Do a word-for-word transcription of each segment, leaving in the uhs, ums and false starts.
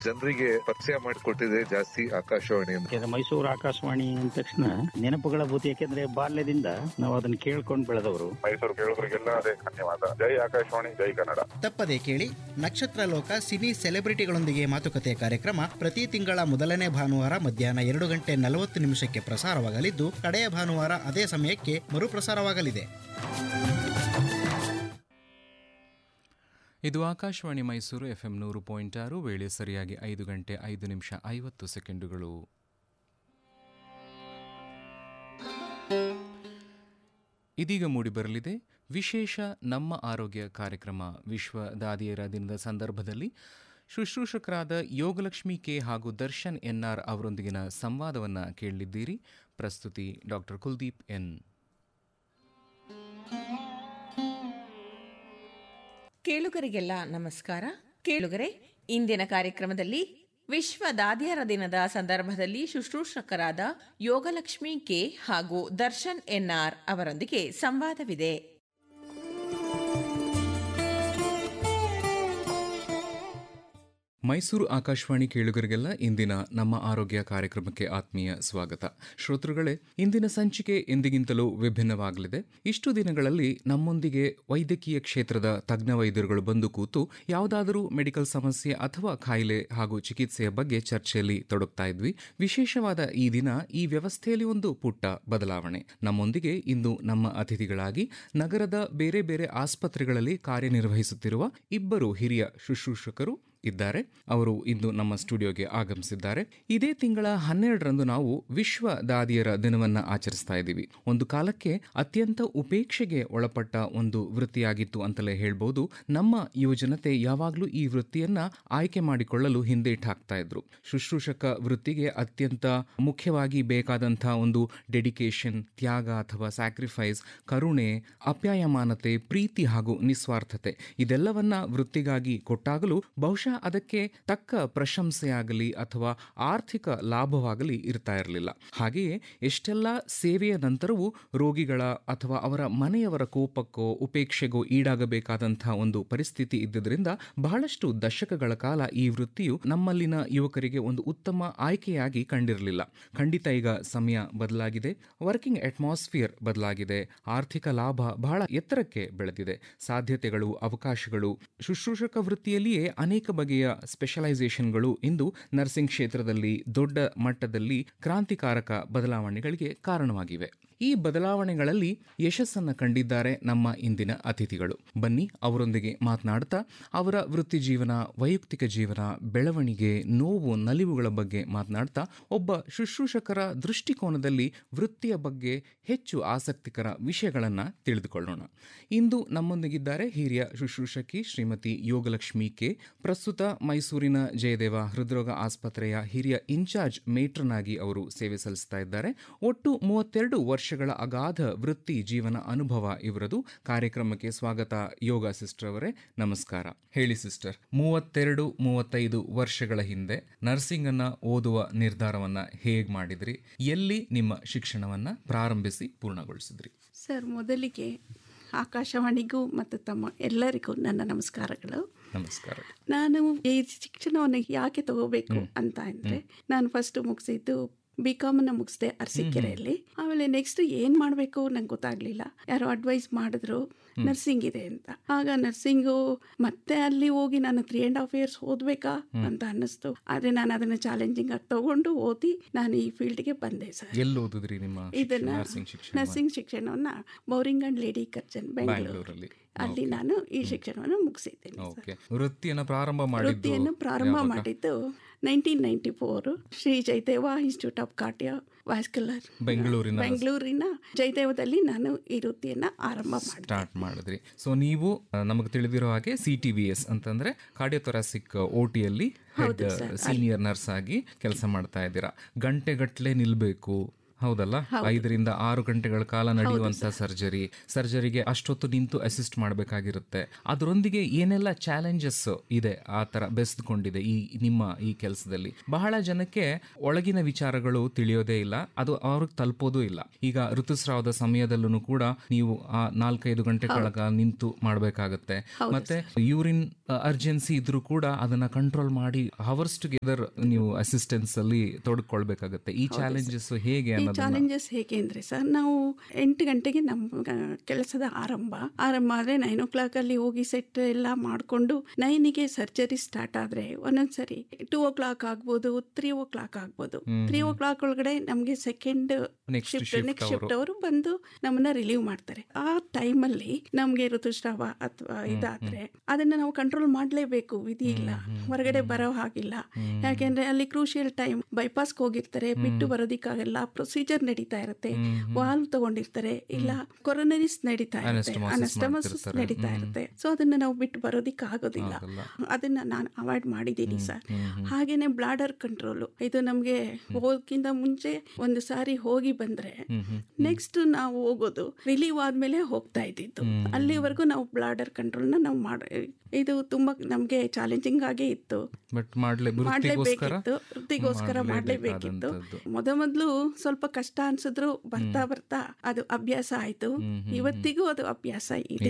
ಜನರಿಗೆ ಪರಿಚಯ ಮಾಡಿಕೊಟ್ಟಿದೆ ಜಾಸ್ತಿ ಆಕಾಶವಾಣಿ ಅಂತ. ಮೈಸೂರು ಆಕಾಶವಾಣಿ ಅಂದ ತಕ್ಷಣ ನೆನಪುಗಳ ಭೂತಿ, ಯಾಕೆಂದ್ರೆ ಬಾಲ್ಯದಿಂದ ನಾವು ಅದನ್ನ ಕೇಳ್ಕೊಂಡು ಬೆಳೆದವರು. ಮೈಸೂರು ಕೇಳೋರಿಗೆಲ್ಲ ಅದೇ ಧನ್ಯವಾದ. ಜೈ ಆಕಾಶವಾಣಿ, ಜೈ ಕನ್ನಡ. ತಪ್ಪದೆ ಕೇಳಿ ನಕ್ಷತ್ರ ಲೋಕ ಸಿನಿ ಸೆಲೆಬ್ರಿಟಿಗಳೊಂದಿಗೆ ಮಾತುಕತೆ ಕಾರ್ಯಕ್ರಮ ಪ್ರತಿ ತಿಂಗಳ ಮೊದಲನೇ ಭಾನುವಾರ ಮಧ್ಯಾಹ್ನ ಎರಡು ಗಂಟೆ ನಲವತ್ತು ನಿಮಿಷಕ್ಕೆ ಪ್ರಸಾರವಾಗಲಿದ್ದು, ಕಡೆಯ ಭಾನುವಾರ ಅದೇ ಸಮಯಕ್ಕೆ ಮರುಪ್ರಸಾರವಾಗಲಿದೆ. ಇದು ಆಕಾಶವಾಣಿ ಮೈಸೂರು ಎಫ್ ಎಂ ನೂರು ಪಾಯಿಂಟ್ ಆರು. ವೇಳೆ ಸರಿಯಾಗಿ ಐದು ಗಂಟೆ ಐದು ನಿಮಿಷ ಐವತ್ತು ಸೆಕೆಂಡುಗಳು. ಇದೀಗ ಮೂಡಿಬರಲಿದೆ ವಿಶೇಷ ನಮ್ಮ ಆರೋಗ್ಯ ಕಾರ್ಯಕ್ರಮ. ವಿಶ್ವ ದಾದಿಯರ ದಿನದ ಸಂದರ್ಭದಲ್ಲಿ ಶುಶ್ರೂಷಕರಾದ ಯೋಗಲಕ್ಷ್ಮಿ ಕೆ ಹಾಗೂ ದರ್ಶನ್ ಎನ್ಆರ್ ಅವರೊಂದಿಗಿನ ಸಂವಾದವನ್ನು ಕೇಳಲಿದ್ದೀರಿ. ಪ್ರಸ್ತುತಿ ಡಾಕ್ಟರ್ ಕುಲ್ದೀಪ್ ಎನ್. ಕೇಳುಗರಿಗೆಲ್ಲ ನಮಸ್ಕಾರ. ಕೇಳುಗರೆ, ಇಂದಿನ ಕಾರ್ಯಕ್ರಮದಲ್ಲಿ ವಿಶ್ವ ದಾದಿಯರ ದಿನದ ಸಂದರ್ಭದಲ್ಲಿ ಶುಶ್ರೂಷಕರಾದ ಯೋಗಲಕ್ಷ್ಮಿ ಕೆ ಹಾಗೂ ದರ್ಶನ್ ಎನ್ಆರ್ ಅವರೊಂದಿಗೆ ಸಂವಾದವಿದೆ. ಮೈಸೂರು ಆಕಾಶವಾಣಿ ಕೇಳುಗರಿಗೆಲ್ಲ ಇಂದಿನ ನಮ್ಮ ಆರೋಗ್ಯ ಕಾರ್ಯಕ್ರಮಕ್ಕೆ ಆತ್ಮೀಯ ಸ್ವಾಗತ. ಶ್ರೋತೃಗಳೇ, ಇಂದಿನ ಸಂಚಿಕೆ ಎಂದಿಗಿಂತಲೂ ವಿಭಿನ್ನವಾಗಲಿದೆ. ಇಷ್ಟು ದಿನಗಳಲ್ಲಿ ನಮ್ಮೊಂದಿಗೆ ವೈದ್ಯಕೀಯ ಕ್ಷೇತ್ರದ ತಜ್ಞ ವೈದ್ಯರುಗಳು ಬಂದು ಕೂತು ಯಾವುದಾದರೂ ಮೆಡಿಕಲ್ ಸಮಸ್ಯೆ ಅಥವಾ ಕಾಯಿಲೆ ಹಾಗೂ ಚಿಕಿತ್ಸೆಯ ಬಗ್ಗೆ ಚರ್ಚೆಯಲ್ಲಿ ತೊಡಗ್ತಾ ಇದ್ವಿ. ವಿಶೇಷವಾದ ಈ ದಿನ ಈ ವ್ಯವಸ್ಥೆಯಲ್ಲಿ ಒಂದು ಪುಟ್ಟ ಬದಲಾವಣೆ. ನಮ್ಮೊಂದಿಗೆ ಇಂದು ನಮ್ಮ ಅತಿಥಿಗಳಾಗಿ ನಗರದ ಬೇರೆ ಬೇರೆ ಆಸ್ಪತ್ರೆಗಳಲ್ಲಿ ಕಾರ್ಯನಿರ್ವಹಿಸುತ್ತಿರುವ ಇಬ್ಬರು ಹಿರಿಯ ಶುಶ್ರೂಷಕರು ಇದ್ದಾರೆ. ಅವರು ಇಂದು ನಮ್ಮ ಸ್ಟುಡಿಯೋಗೆ ಆಗಮಿಸಿದ್ದಾರೆ. ಇದೇ ತಿಂಗಳ ಹನ್ನೆರಡರಂದು ನಾವು ವಿಶ್ವ ದಾದಿಯರ ದಿನವನ್ನು ಆಚರಿಸ್ತಾ ಇದ್ದೀವಿ. ಒಂದು ಕಾಲಕ್ಕೆ ಅತ್ಯಂತ ಉಪೇಕ್ಷೆಗೆ ಒಳಪಟ್ಟ ಒಂದು ವೃತ್ತಿಯಾಗಿತ್ತು ಅಂತಲೇ ಹೇಳ್ಬೋದು. ನಮ್ಮ ಯುವಜನತೆ ಯಾವಾಗಲೂ ಈ ವೃತ್ತಿಯನ್ನ ಆಯ್ಕೆ ಮಾಡಿಕೊಳ್ಳಲು ಹಿಂದೇಟು ಹಾಕ್ತಾ ಇದ್ರು. ಶುಶ್ರೂಷಕ ವೃತ್ತಿಗೆ ಅತ್ಯಂತ ಮುಖ್ಯವಾಗಿ ಬೇಕಾದಂತಹ ಒಂದು ಡೆಡಿಕೇಶನ್, ತ್ಯಾಗ ಅಥವಾ ಸ್ಯಾಕ್ರಿಫೈಸ್, ಕರುಣೆ, ಅಪ್ಯಾಯಮಾನತೆ, ಪ್ರೀತಿ ಹಾಗೂ ನಿಸ್ವಾರ್ಥತೆ ಇದೆಲ್ಲವನ್ನ ವೃತ್ತಿಗಾಗಿ ಕೊಟ್ಟಾಗಲೂ ಬಹುಶಃ ಅದಕ್ಕೆ ತಕ್ಕ ಪ್ರಶಂಸೆಯಾಗಲಿ ಅಥವಾ ಆರ್ಥಿಕ ಲಾಭವಾಗಲಿ ಇರ್ತಾ ಇರಲಿಲ್ಲ. ಹಾಗೆಯೇ ಎಷ್ಟೆಲ್ಲ ಸೇವೆಯ ನಂತರವೂ ರೋಗಿಗಳ ಅಥವಾ ಅವರ ಮನೆಯವರ ಕೋಪಕ್ಕೋ ಉಪೇಕ್ಷೆಗೋ ಈಡಾಗಬೇಕಾದಂತಹ ಒಂದು ಪರಿಸ್ಥಿತಿ ಇದ್ದುದರಿಂದ ಬಹಳಷ್ಟು ದಶಕಗಳ ಕಾಲ ಈ ವೃತ್ತಿಯು ನಮ್ಮಲ್ಲಿನ ಯುವಕರಿಗೆ ಒಂದು ಉತ್ತಮ ಆಯ್ಕೆಯಾಗಿ ಕಂಡಿರಲಿಲ್ಲ. ಖಂಡಿತ ಈಗ ಸಮಯ ಬದಲಾಗಿದೆ, ವರ್ಕಿಂಗ್ ಅಟ್ಮಾಸ್ಫಿಯರ್ ಬದಲಾಗಿದೆ, ಆರ್ಥಿಕ ಲಾಭ ಬಹಳ ಎತ್ತರಕ್ಕೆ ಬೆಳೆದಿದೆ, ಸಾಧ್ಯತೆಗಳು, ಅವಕಾಶಗಳು. ಶುಶ್ರೂಷಕ ವೃತ್ತಿಯಲ್ಲಿಯೇ ಅನೇಕ ಬಗೆಯ ಸ್ಪೆಷಲೈಸೇಷನ್ಗಳು ಇಂದು ನರ್ಸಿಂಗ್ ಕ್ಷೇತ್ರದಲ್ಲಿ ದೊಡ್ಡ ಮಟ್ಟದಲ್ಲಿ ಕ್ರಾಂತಿಕಾರಕ ಬದಲಾವಣೆಗಳಿಗೆ ಕಾರಣವಾಗಿವೆ. ಈ ಬದಲಾವಣೆಗಳಲ್ಲಿ ಯಶಸ್ಸನ್ನು ಕಂಡಿದ್ದಾರೆ ನಮ್ಮ ಇಂದಿನ ಅತಿಥಿಗಳು. ಬನ್ನಿ ಅವರೊಂದಿಗೆ ಮಾತನಾಡ್ತಾ ಅವರ ವೃತ್ತಿ ಜೀವನ, ವೈಯಕ್ತಿಕ ಜೀವನ, ಬೆಳವಣಿಗೆ, ನೋವು, ನಲಿವುಗಳ ಬಗ್ಗೆ ಮಾತನಾಡ್ತಾ ಒಬ್ಬ ಶುಶ್ರೂಷಕರ ದೃಷ್ಟಿಕೋನದಲ್ಲಿ ವೃತ್ತಿಯ ಬಗ್ಗೆ ಹೆಚ್ಚು ಆಸಕ್ತಿಕರ ವಿಷಯಗಳನ್ನು ತಿಳಿದುಕೊಳ್ಳೋಣ. ಇಂದು ನಮ್ಮೊಂದಿಗಿದ್ದಾರೆ ಹಿರಿಯ ಶುಶ್ರೂಷಕಿ ಶ್ರೀಮತಿ ಯೋಗಲಕ್ಷ್ಮಿ ಕೆ. ಪ್ರಸ್ತುತ ಮೈಸೂರಿನ ಜಯದೇವ ಹೃದ್ರೋಗ ಆಸ್ಪತ್ರೆಯ ಹಿರಿಯ ಇನ್ಚಾರ್ಜ್ ಮೇಟ್ರನ್ ಆಗಿ ಅವರು ಸೇವೆ ಸಲ್ಲಿಸ್ತಾ ಇದ್ದಾರೆ. ಒಟ್ಟು ಮೂವತ್ತೆರಡು ವರ್ಷಗಳ ಅಗಾಧ ವೃತ್ತಿ ಜೀವನ ಅನುಭವ ಇವರದು. ಕಾರ್ಯಕ್ರಮಕ್ಕೆ ಸ್ವಾಗತ ಯೋಗ ಸಿಸ್ಟರ್ ಅವರೇ, ನಮಸ್ಕಾರ. ಹೇಳಿ ಸಿಸ್ಟರ್, ಮೂವತ್ತೆರಡು ಮೂವತ್ತೈದು ವರ್ಷಗಳ ಹಿಂದೆ ನರ್ಸಿಂಗ್ ಅನ್ನ ಓದುವ ನಿರ್ಧಾರವನ್ನ ಹೇಗ್ ಮಾಡಿದ್ರಿ? ಎಲ್ಲಿ ನಿಮ್ಮ ಶಿಕ್ಷಣವನ್ನ ಪ್ರಾರಂಭಿಸಿ ಪೂರ್ಣಗೊಳಿಸಿದ್ರಿ? ಸರ್, ಮೊದಲಿಗೆ ಆಕಾಶವಾಣಿಗೂ ಮತ್ತು ತಮ್ಮ ಎಲ್ಲರಿಗೂ ನನ್ನ ನಮಸ್ಕಾರಗಳು. ನಮಸ್ಕಾರ. ನಾನು ಈ ಶಿಕ್ಷಣವನ್ನು ಯಾಕೆ ತಗೋಬೇಕು ಅಂತ ಅಂದರೆ, ನಾನು ಫಸ್ಟ್ ಮುಗಿಸಿದ್ದು ಬಿ ಕಾಮನ್ನು ಮುಗಿಸಿದೆ ಅರಸೀಕೆರೆಯಲ್ಲಿ. ಆಮೇಲೆ ನೆಕ್ಸ್ಟ್ ಏನು ಮಾಡಬೇಕು ನಂಗೆ ಗೊತ್ತಾಗಲಿಲ್ಲ. ಯಾರೋ ಅಡ್ವೈಸ್ ಮಾಡಿದ್ರು ನರ್ಸಿಂಗ್ ಇದೆ ಅಂತ. ಆಗ ನರ್ಸಿಂಗು ಮತ್ತೆ ಅಲ್ಲಿ ಹೋಗಿ ನಾನು ತ್ರೀ ಆ್ಯಂಡ್ ಹಾಫ್ ಇಯರ್ಸ್ ಓದಬೇಕಾ ಅಂತ ಅನ್ನಿಸ್ತು. ಆದರೆ ನಾನು ಅದನ್ನು ಚಾಲೆಂಜಿಂಗ್ ಆಗಿ ತಗೊಂಡು ಓದಿ ನಾನು ಈ ಫೀಲ್ಡ್ಗೆ ಬಂದೆ ಸರ್. ಎಲ್ಲಿ ಓದಿದ್ರಿ ನಿಮ್ಮ ಇದನ್ನ ನರ್ಸಿಂಗ್ ಶಿಕ್ಷಣವನ್ನು ಬೌರಿಂಗ್ ಅಂಡ್ ಲೇಡಿ ಕರ್ಜನ್ ಬೆಂಗಳೂರಲ್ಲಿ, ಅಲ್ಲಿ ನಾನು ಈ ಶಿಕ್ಷಣವನ್ನು ಮುಗಿಸಿದ್ದೇನೆ. ವೃತ್ತಿಯನ್ನು ಪ್ರಾರಂಭ ವೃತ್ತಿಯನ್ನು ಪ್ರಾರಂಭ ಮಾಡಿದ್ದು nineteen ninety four Shri Jayadeva institute of cardio vascular ಬೆಂಗಳೂರಿನ ಬೆಂಗಳೂರಿನ ಜಯದೇವದಲ್ಲಿ ನಾನು ಈ ವೃತ್ತಿಯನ್ನ ಆರಂಭ ಸ್ಟಾರ್ಟ್ ಮಾಡಿದ್ರಿ. ಸೊ ನೀವು ನಮಗೆ ತಿಳಿದಿರೋ ಹಾಗೆ ಸಿ ಟಿ ವಿ ಎಸ್ ಅಂತಂದ್ರೆ ಕಾರ್ಡಿಯೋಥೊರಾಸಿಕ್ ಓ ಟಿಯಲ್ಲಿ ಹೆಡ್ ಸೀನಿಯರ್ ನರ್ಸ್ ಆಗಿ ಕೆಲಸ ಮಾಡ್ತಾ ಇದ್ದೀರಾ. ಗಂಟೆಗಟ್ಟಲೆ ನಿಲ್ಬೇಕು, ಹೌದಲ್ಲ, ಐದರಿಂದ ಆರು ಗಂಟೆಗಳ ಕಾಲ ನಡೆಯುವಂತ ಸರ್ಜರಿ ಸರ್ಜರಿಗೆ ಅಷ್ಟೊತ್ತು ನಿಂತು ಅಸಿಸ್ಟ್ ಮಾಡಬೇಕಾಗಿರುತ್ತೆ. ಅದರೊಂದಿಗೆ ಏನೆಲ್ಲ ಚಾಲೆಂಜಸ್ ಇದೆ ಆ ತರ ಬೆಸ್ದುಕೊಂಡಿದೆ ಈ ನಿಮ್ಮ ಈ ಕೆಲಸದಲ್ಲಿ? ಬಹಳ ಜನಕ್ಕೆ ಒಳಗಿನ ವಿಚಾರಗಳು ತಿಳಿಯೋದೇ ಇಲ್ಲ, ಅದು ಅವ್ರಿಗೆ ತಲುಪೋದು ಇಲ್ಲ. ಈಗ ಋತುಸ್ರಾವದ ಸಮಯದಲ್ಲೂ ಕೂಡ ನೀವು ಆ ನಾಲ್ಕೈದು ಗಂಟೆಗಳ ಕಾಲ ನಿಂತು ಮಾಡಬೇಕಾಗತ್ತೆ. ಮತ್ತೆ ಯೂರಿನ್ ಅರ್ಜೆನ್ಸಿ ಇದ್ರೂ ಕೂಡ ಅದನ್ನ ಕಂಟ್ರೋಲ್ ಮಾಡಿ ಹವರ್ಸ್ ಟುಗೆದರ್ ನೀವು ಅಸಿಸ್ಟೆನ್ಸ್ ಅಲ್ಲಿ ತೊಡಕೊಳ್ಬೇಕಾಗತ್ತೆ. ಈ ಚಾಲೆಂಜಸ್ ಹೇಗೆ? ಚಾಲೆಂಜಸ್ ಹೇಗೆ ಅಂದ್ರೆ ಸರ್, ನಾವು ಎಂಟು ಗಂಟೆಗೆ ನಮ್ಮ ಕೆಲಸದ ಆರಂಭ ಆರಂಭ ಆದ್ರೆ ನೈನ್ ಓ ಕ್ಲಾಕ್ ಅಲ್ಲಿ ಹೋಗಿ ಸೆಟ್ ಎಲ್ಲ ಮಾಡಿಕೊಂಡು ನೈನಿಗೆ ಸರ್ಜರಿ ಸ್ಟಾರ್ಟ್ ಆದ್ರೆ ಒಂದೊಂದ್ಸರಿ ಟೂ ಓ ಕ್ಲಾಕ್ ಆಗ್ಬೋದು, ತ್ರೀ ಓ ಕ್ಲಾಕ್ ಆಗ್ಬೋದು. ತ್ರೀ ಓ ಕ್ಲಾಕ್ ಒಳಗಡೆ ನಮ್ಗೆ ಸೆಕೆಂಡ್ ಶಿಫ್ಟ್ ನೆಕ್ಸ್ಟ್ ಶಿಫ್ಟ್ ಅವರು ಬಂದು ನಮ್ಮನ್ನ ರಿಲೀವ್ ಮಾಡ್ತಾರೆ. ಆ ಟೈಮಲ್ಲಿ ನಮ್ಗೆ ಋತುಸ್ರಾವ ಅಥವಾ ಇದಾದ್ರೆ ಅದನ್ನ ನಾವು ಕಂಟ್ರೋಲ್ ಮಾಡ್ಲೇಬೇಕು, ವಿಧಿ ಇಲ್ಲ, ಹೊರಗಡೆ ಬರೋ ಹಾಗಿಲ್ಲ. ಯಾಕೆಂದ್ರೆ ಅಲ್ಲಿ ಕ್ರೂಷಿಯಲ್ ಟೈಮ್, ಬೈಪಾಸ್ಗೆ ಹೋಗಿರ್ತಾರೆ, ಬಿಟ್ಟು ಬರೋದಿಕ್ಕಾಗಲ್ಲ, ಪ್ರೊಸೀಜರ್ ನಡೀತಾ ಇರುತ್ತೆ, ವಾಲ್ವ್ ತಗೊಂಡಿರ್ತಾರೆ, ಇಲ್ಲ ಕೊರೋನರಿಸ್ ನಡೀತಾ ಇರುತ್ತೆ, ಅನಸ್ಟಮಸಿಸ್ ನಡೀತಾ ಇರುತ್ತೆ. ಸೊ ಅದನ್ನ ನಾವು ಬಿಟ್ಟು ಬರೋದಿಕ್ಕೆ ಆಗೋದಿಲ್ಲ. ಅದನ್ನ ನಾನು ಅವಾಯ್ಡ್ ಮಾಡಿದ್ದೀನಿ ಸರ್. ಹಾಗೇನೆ ಬ್ಲಾಡರ್ ಕಂಟ್ರೋಲ್, ಇದು ನಮ್ಗೆ ಹೋಗಕ್ಕಿಂತ ಮುಂಚೆ ಒಂದು ಸಾರಿ ಹೋಗಿ ಬಂದ್ರೆ ನೆಕ್ಸ್ಟ್ ನಾವು ಹೋಗೋದು ರಿಲೀವ್ ಆದ್ಮೇಲೆ ಹೋಗ್ತಾ ಇದ್ದಿದ್ದು. ಅಲ್ಲಿವರೆಗೂ ನಾವು ಬ್ಲಾಡರ್ ಕಂಟ್ರೋಲ್ ನ ನಾವು ಮಾಡ ಇದು ತುಂಬಾ ನಮ್ಗೆ ಚಾಲೆಂಜಿಂಗ್ ಆಗೇ ಇತ್ತು. ಬಟ್ ಮಾಡ್ಲೇಬೇಕಿತ್ತು, ವೃತ್ತಿಗೋಸ್ಕರ ಮಾಡ್ಲೇಬೇಕಿತ್ತು. ಮೊದ ಮೊದಲು ಸ್ವಲ್ಪ ಕಷ್ಟ ಅನ್ಸಿದ್ರು, ಬರ್ತಾ ಬರ್ತಾ ಅದು ಅಭ್ಯಾಸ ಆಯ್ತು. ಇವತ್ತಿಗೂ ಅದು ಅಭ್ಯಾಸ ಇದೆ.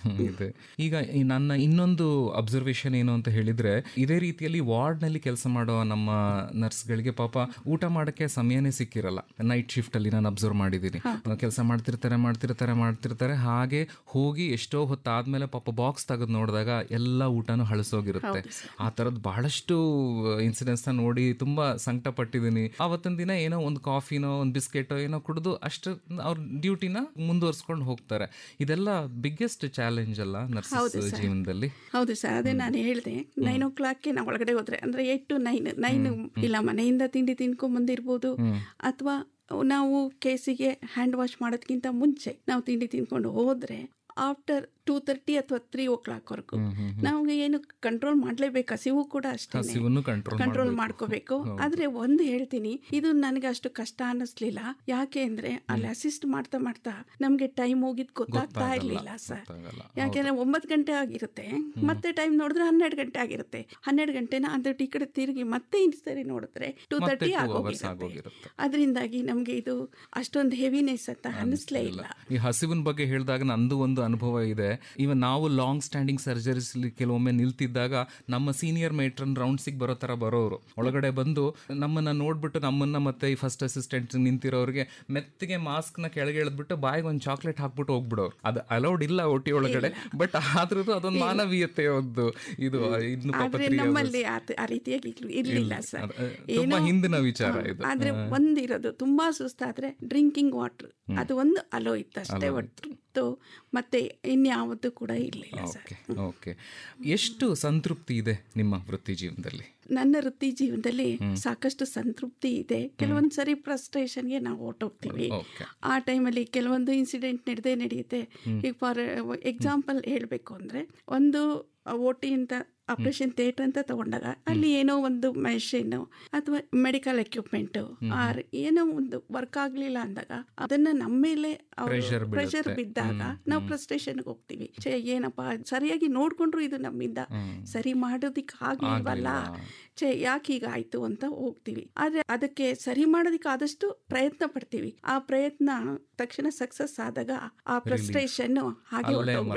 ಈಗ ನನ್ನ ಇನ್ನೊಂದು ಅಬ್ಸರ್ವೇಷನ್ ಏನು ಅಂತ ಹೇಳಿದ್ರೆ, ಇದೇ ರೀತಿಯಲ್ಲಿ ವಾರ್ಡ್ ನಲ್ಲಿ ಕೆಲಸ ಮಾಡೋ ನಮ್ಮ ನರ್ಸ್ಗಳಿಗೆ ಪಾಪ ಊಟ ಮಾಡಕ್ಕೆ ಸಮಯನೇ ಸಿಕ್ಕಿರಲ್ಲ. ನೈಟ್ ಶಿಫ್ಟ್ ಅಲ್ಲಿ ನಾನು ಅಬ್ಸರ್ವ್ ಮಾಡಿದ್ದೀನಿ, ಕೆಲಸ ಮಾಡ್ತಿರ್ತಾರೆ ಮಾಡ್ತಿರ್ತಾರೆ ಮಾಡ್ತಿರ್ತಾರೆ ಹಾಗೆ ಹೋಗಿ ಎಷ್ಟೋ ಹೊತ್ತಾದ್ಮೇಲೆ ಪಾಪ ಬಾಕ್ಸ್ ತೆಗೆದು ನೋಡಿದಾಗ ಎಲ್ಲ ಊಟನೂ ಹಳಸೋಗಿರುತ್ತೆ. ಆ ತರದ್ ಬಹಳಷ್ಟು ಇನ್ಸಿಡೆಂಟ್ಸ್ ನೋಡಿ ತುಂಬಾ ಸಂಕಟ ಪಟ್ಟಿದ್ದೀನಿ. ಅವತ್ತಿನ ದಿನ ಏನೋ ಒಂದು ಕಾಫಿನೋ ಒಂದು ಬಿಸ್ಕೆಟೋ ಏನೋ ಕುಡಿದು ಅಷ್ಟು ಅವ್ರ ಡ್ಯೂಟಿನ ಮುಂದುವರ್ಸ್ಕೊಂಡು ಹೋಗ್ತಾರೆ. ಇದೆಲ್ಲ ಬಿಗ್ಗೆಸ್ಟ್ ಚಾಲೆಂಜ್ ಅಲ್ಲ ನರ್ಸಸ್ ಜೀವನದಲ್ಲಿ? ಹೌದು ಸರ್, ಅದೇ ನಾನು ಹೇಳಿದೆ, ನೈನ್ ಓ ಕ್ಲಾಕ್ಗೆ ನಾವು ಒಳಗಡೆ ಹೋದ್ರೆ ಅಂದ್ರೆ ಏಟ್ ಟು ನೈನ್ ನೈನ್ ಇಲ್ಲ ಮನೆಯಿಂದ ತಿಂಡಿ ತಿನ್ಕೊಂಡ್ ಬಂದಿರ್ಬೋದು, ಅಥವಾ ನಾವು ಕೇಸಿಗೆ ಹ್ಯಾಂಡ್ ವಾಶ್ ಮಾಡೋದಕ್ಕಿಂತ ಮುಂಚೆ ನಾವು ತಿಂಡಿ ತಿನ್ಕೊಂಡು ಹೋದ್ರೆ ಆಫ್ಟರ್ ಟೂ ತರ್ಟಿ ಅಥವಾ ತ್ರೀ ಓ ಕ್ಲಾಕ್ ವರ್ಗು ನಮ್ಗೆ ಏನು ಕಂಟ್ರೋಲ್ ಮಾಡ್ಲೇಬೇಕು. ಹಸಿವು ಕೂಡ ಅಷ್ಟೇ ಕಂಟ್ರೋಲ್ ಮಾಡ್ಕೋಬೇಕು. ಆದ್ರೆ ಒಂದು ಹೇಳ್ತೀನಿ, ಇದು ನನಗೆ ಅಷ್ಟು ಕಷ್ಟ ಅನ್ನಿಸ್ಲಿಲ್ಲ. ಯಾಕೆ ಅಂದ್ರೆ ಅಲ್ಲಿ ಅಸಿಸ್ಟ್ ಮಾಡ್ತಾ ಮಾಡ್ತಾ ನಮ್ಗೆ ಟೈಮ್ ಹೋಗಿದ್ ಗೊತ್ತಾಗ್ತಾ ಇರ್ಲಿಲ್ಲ ಸರ್. ಯಾಕೆಂದ್ರೆ ಒಂಬತ್ತು ಗಂಟೆ ಆಗಿರುತ್ತೆ, ಮತ್ತೆ ಟೈಮ್ ನೋಡಿದ್ರೆ ಹನ್ನೆರಡು ಗಂಟೆ ಆಗಿರುತ್ತೆ. ಹನ್ನೆರಡು ಗಂಟೆನ ಅದ್ರ ಈ ಕಡೆ ತಿರುಗಿ ಮತ್ತೆ ಇನ್ ಸರಿ ನೋಡಿದ್ರೆ ಟೂ ತರ್ಟಿ ಆಗೋಗಿರುತ್ತೆ. ಅದರಿಂದಾಗಿ ನಮ್ಗೆ ಇದು ಅಷ್ಟೊಂದು ಹೆವಿನೆಸ್ ಅಂತ ಅನ್ನಿಸ್ಲೇ ಇಲ್ಲ. ಈ ಹಸಿವಿನ ಬಗ್ಗೆ ಹೇಳಿದಾಗ ನಂದು ಒಂದು ಅನುಭವ ಇದೆ. ಇವನ್ ನಾವು ಲಾಂಗ್ ಸ್ಟ್ಯಾಂಡಿಂಗ್ ಸರ್ಜರೀಸ್ ಕೆಲವೊಮ್ಮೆ ನಿಲ್ತಿದ್ದಾಗ ನಮ್ಮ ಸೀನಿಯರ್ ಮೇಟ್ರನ್ ರೌಂಡ್ಸಿಗೆ ಬರೋ ತರ ಬರೋರು ಒಳಗಡೆ ಬಂದು ನಮ್ಮನ್ನ ನೋಡ್ಬಿಟ್ಟು ನಮ್ಮನ್ನ ಮತ್ತೆ ಈ ಫಸ್ಟ್ ಅಸಿಸ್ಟೆಂಟ್ ನಿಂತಿರೋರಿಗೆ ಮೆತ್ತಿಗೆ ಮಾಸ್ಕ್ ನ ಕೆಳಗೆ ಎಳೆದ್ಬಿಟ್ಟು ಬಾಯಿಗೆ ಒಂದು ಚಾಕ್ಲೇಟ್ ಹಾಕ್ಬಿಟ್ಟು ಹೋಗ್ಬಿಡೋರು. ಅದು ಅಲೌಡ್ ಇಲ್ಲ ಓಟಿ ಒಳಗಡೆ, ಬಟ್ ಆದ್ರೂ ಅದೊಂದು ಮಾನವೀಯತೆ ಒಂದು ಇದು ಇನ್ನು ನಮ್ಮಲ್ಲಿ ಆ ರೀತಿಯಾಗಿ ಇರ್ಲಿಲ್ಲ ಸರ್. ತುಂಬಾ ಹಿಂದಿನ ವಿಚಾರ ಇದು. ಆದ್ರೆ ಒಂದಿರೋದು ತುಂಬಾ ಸುಸ್ತಾದ್ರೆ ಡ್ರಿಂಕಿಂಗ್ ವಾಟರ್ ಅದು ಒಂದು ಅಲೋ ಇತ್ತು ಅಷ್ಟೇ, ಒಟ್ಟು ಮತ್ತೆ ಇನ್ಯಾವುದು ಕೂಡ ಇರಲಿಲ್ಲ ಸರ್. ಓಕೆ, ಎಷ್ಟು ಸಂತೃಪ್ತಿ ಇದೆ ನಿಮ್ಮ ವೃತ್ತಿ ಜೀವನದಲ್ಲಿ? ನನ್ನ ವೃತ್ತಿ ಜೀವನದಲ್ಲಿ ಸಾಕಷ್ಟು ಸಂತೃಪ್ತಿ ಇದೆ. ಕೆಲವೊಂದು ಸರಿ ಫ್ರಸ್ಟ್ರೇಷನ್ಗೆ ನಾವು ಹೊರಟೋಗ್ತೀವಿ. ಆ ಟೈಮಲ್ಲಿ ಕೆಲವೊಂದು ಇನ್ಸಿಡೆಂಟ್ ನಡೆದೇ ನಡೆಯುತ್ತೆ. ಈಗ ಫಾರ್ ಎಕ್ಸಾಂಪಲ್ ಹೇಳಬೇಕು ಅಂದರೆ, ಒಂದು ಓ ಟಿ ಅಂತ ಆಪರೇಷನ್ ಥಿಯೇಟರ್ ಅಂತ ತಗೊಂಡಾಗ ಅಲ್ಲಿ ಏನೋ ಒಂದು ಮೆಷಿನ್ ಅಥವಾ ಮೆಡಿಕಲ್ ಎಕ್ವಿಪ್ಮೆಂಟ್ ಆರ್ ಏನೋ ಒಂದು ವರ್ಕ್ ಆಗ್ಲಿಲ್ಲ ಅಂದಾಗ ಅದನ್ನ ನಮ್ಮ ಮೇಲೆ ಪ್ರೆಷರ್ ಬಿದ್ದಾಗ ನಾವು ಫ್ರಸ್ಟ್ರೇಷನ್ಗೆ ಹೋಗ್ತೀವಿ. ಏನಪ್ಪಾ ಸರಿಯಾಗಿ ನೋಡ್ಕೊಂಡ್ರು ಇದು ನಮ್ಮಿಂದ ಸರಿ ಮಾಡೋದಿಕ್ ಆಗ್ಲಿಲ್ವಲ್ಲ, ಛೇ ಯಾಕೆ ಈಗ ಆಯ್ತು ಅಂತ ಹೋಗ್ತೀವಿ. ಆದ್ರೆ ಅದಕ್ಕೆ ಸರಿ ಮಾಡೋದಿಕ್ಕೆ ಆದಷ್ಟು ಪ್ರಯತ್ನ ಪಡ್ತೀವಿ. ಆ ಪ್ರಯತ್ನ ತಕ್ಷಣ ಸಕ್ಸಸ್ ಆದಾಗ ಆ ಫ್ರಸ್ಟ್ರೇಷನ್ ಹಾಗೆ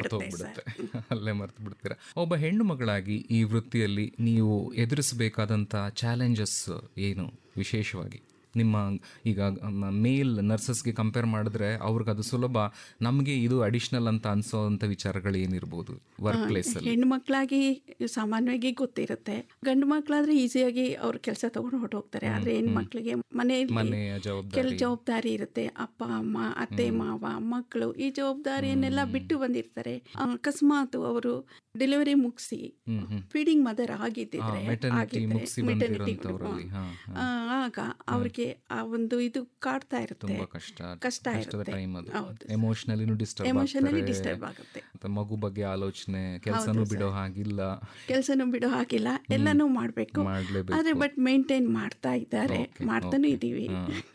ಅಲ್ಲೇ ಮರ್ತು ಬಿಡ್ತೀರಾ. ಒಬ್ಬ ಹೆಣ್ಣು ಮಗಳಾಗಿ ಈ ವೃತ್ತಿಯಲ್ಲಿ ನೀವು ಎದುರಿಸಬೇಕಾದಂಥ ಚಾಲೆಂಜಸ್ ಏನು ವಿಶೇಷವಾಗಿ? ನಿಮ್ಮ ಈಗ ಮೇಲ್ ನರ್ಸಸ್ಗೆ ಕಂಪೇರ್ ಮಾಡಿದ್ರೆ ಅವ್ರಿಗೆ ಅದು ಸುಲಭ, ನಮಗೆ ಇದು ಅಡಿಷನಲ್ ಅಂತ ಅನ್ಸೋಂಥ ವಿಚಾರಗಳು ಏನಿರ್ಬೋದು ವರ್ಕ್ ಪ್ಲೇಸ್ ಅಲ್ಲಿ? ಹೆಣ್ಣು ಮಕ್ಕಳಾಗಿ ಸಾಮಾನ್ಯವಾಗಿ ಗೊತ್ತಿರುತ್ತೆ, ಗಂಡು ಮಕ್ಕಳಾದ್ರೆ ಈಸಿಯಾಗಿ ಅವ್ರ ಕೆಲಸ ತಗೊಂಡು ಹೊರಟೋಗ್ತಾರೆ. ಆದ್ರೆ ಹೆಣ್ಣು ಮಕ್ಕಳಿಗೆ ಮನೆಯಲ್ಲಿ ಕೆಲ ಜವಾಬ್ದಾರಿ ಇರುತ್ತೆ. ಅಪ್ಪ ಅಮ್ಮ, ಅತ್ತೆ ಮಾವ, ಮಕ್ಕಳು, ಈ ಜವಾಬ್ದಾರಿಯನ್ನೆಲ್ಲ ಬಿಟ್ಟು ಬಂದಿರ್ತಾರೆ. ಅಕಸ್ಮಾತ್ ಅವರು ಡೆಲಿವರಿ ಮುಗಿಸಿ ಫೀಡಿಂಗ್ ಮದರ್ ಆಗಿದ್ದಿದ್ರೆ ಆಗ ಅವ್ರಿಗೆ ಅವ್ರಿಗೆ ಆ ಒಂದು ಇದು ಕಾಡ್ತಾ ಇರುತ್ತೆ, ತುಂಬಾ ಕಷ್ಟ ಕಷ್ಟ ಇರುತ್ತೆ. ಟೈಮ್ ಅದು. ಹೌದು. ಎಮೋಷನಲಿ ಡಿಸ್ಟರ್ಬ್ ಎಮೋಷನಲಿ ಆಗ್ತಾರೆ, ಡಿಸ್ಟರ್ಬ್ ಆಗುತ್ತೆ. ಮತ್ತೆ ಮಗು ಬಗ್ಗೆ ಆಲೋಚನೆ, ಕೆಲಸನೂ ಬಿಡೋ ಹಾಗಿಲ್ಲ, ಕೆಲಸನೂ ಬಿಡೋ ಹಾಗಿಲ್ಲ, ಎಲ್ಲನೂ ಮಾಡಬೇಕು. ಮಾಡ್ಲೇಬೇಕು. ಆದ್ರೆ ಬಟ್ ಮೇಂಟೈನ್ ಮಾಡ್ತಾ ಇದ್ದಾರೆ, ಮಾಡ್ತಾನೂ ಇದ್ದೀವಿ.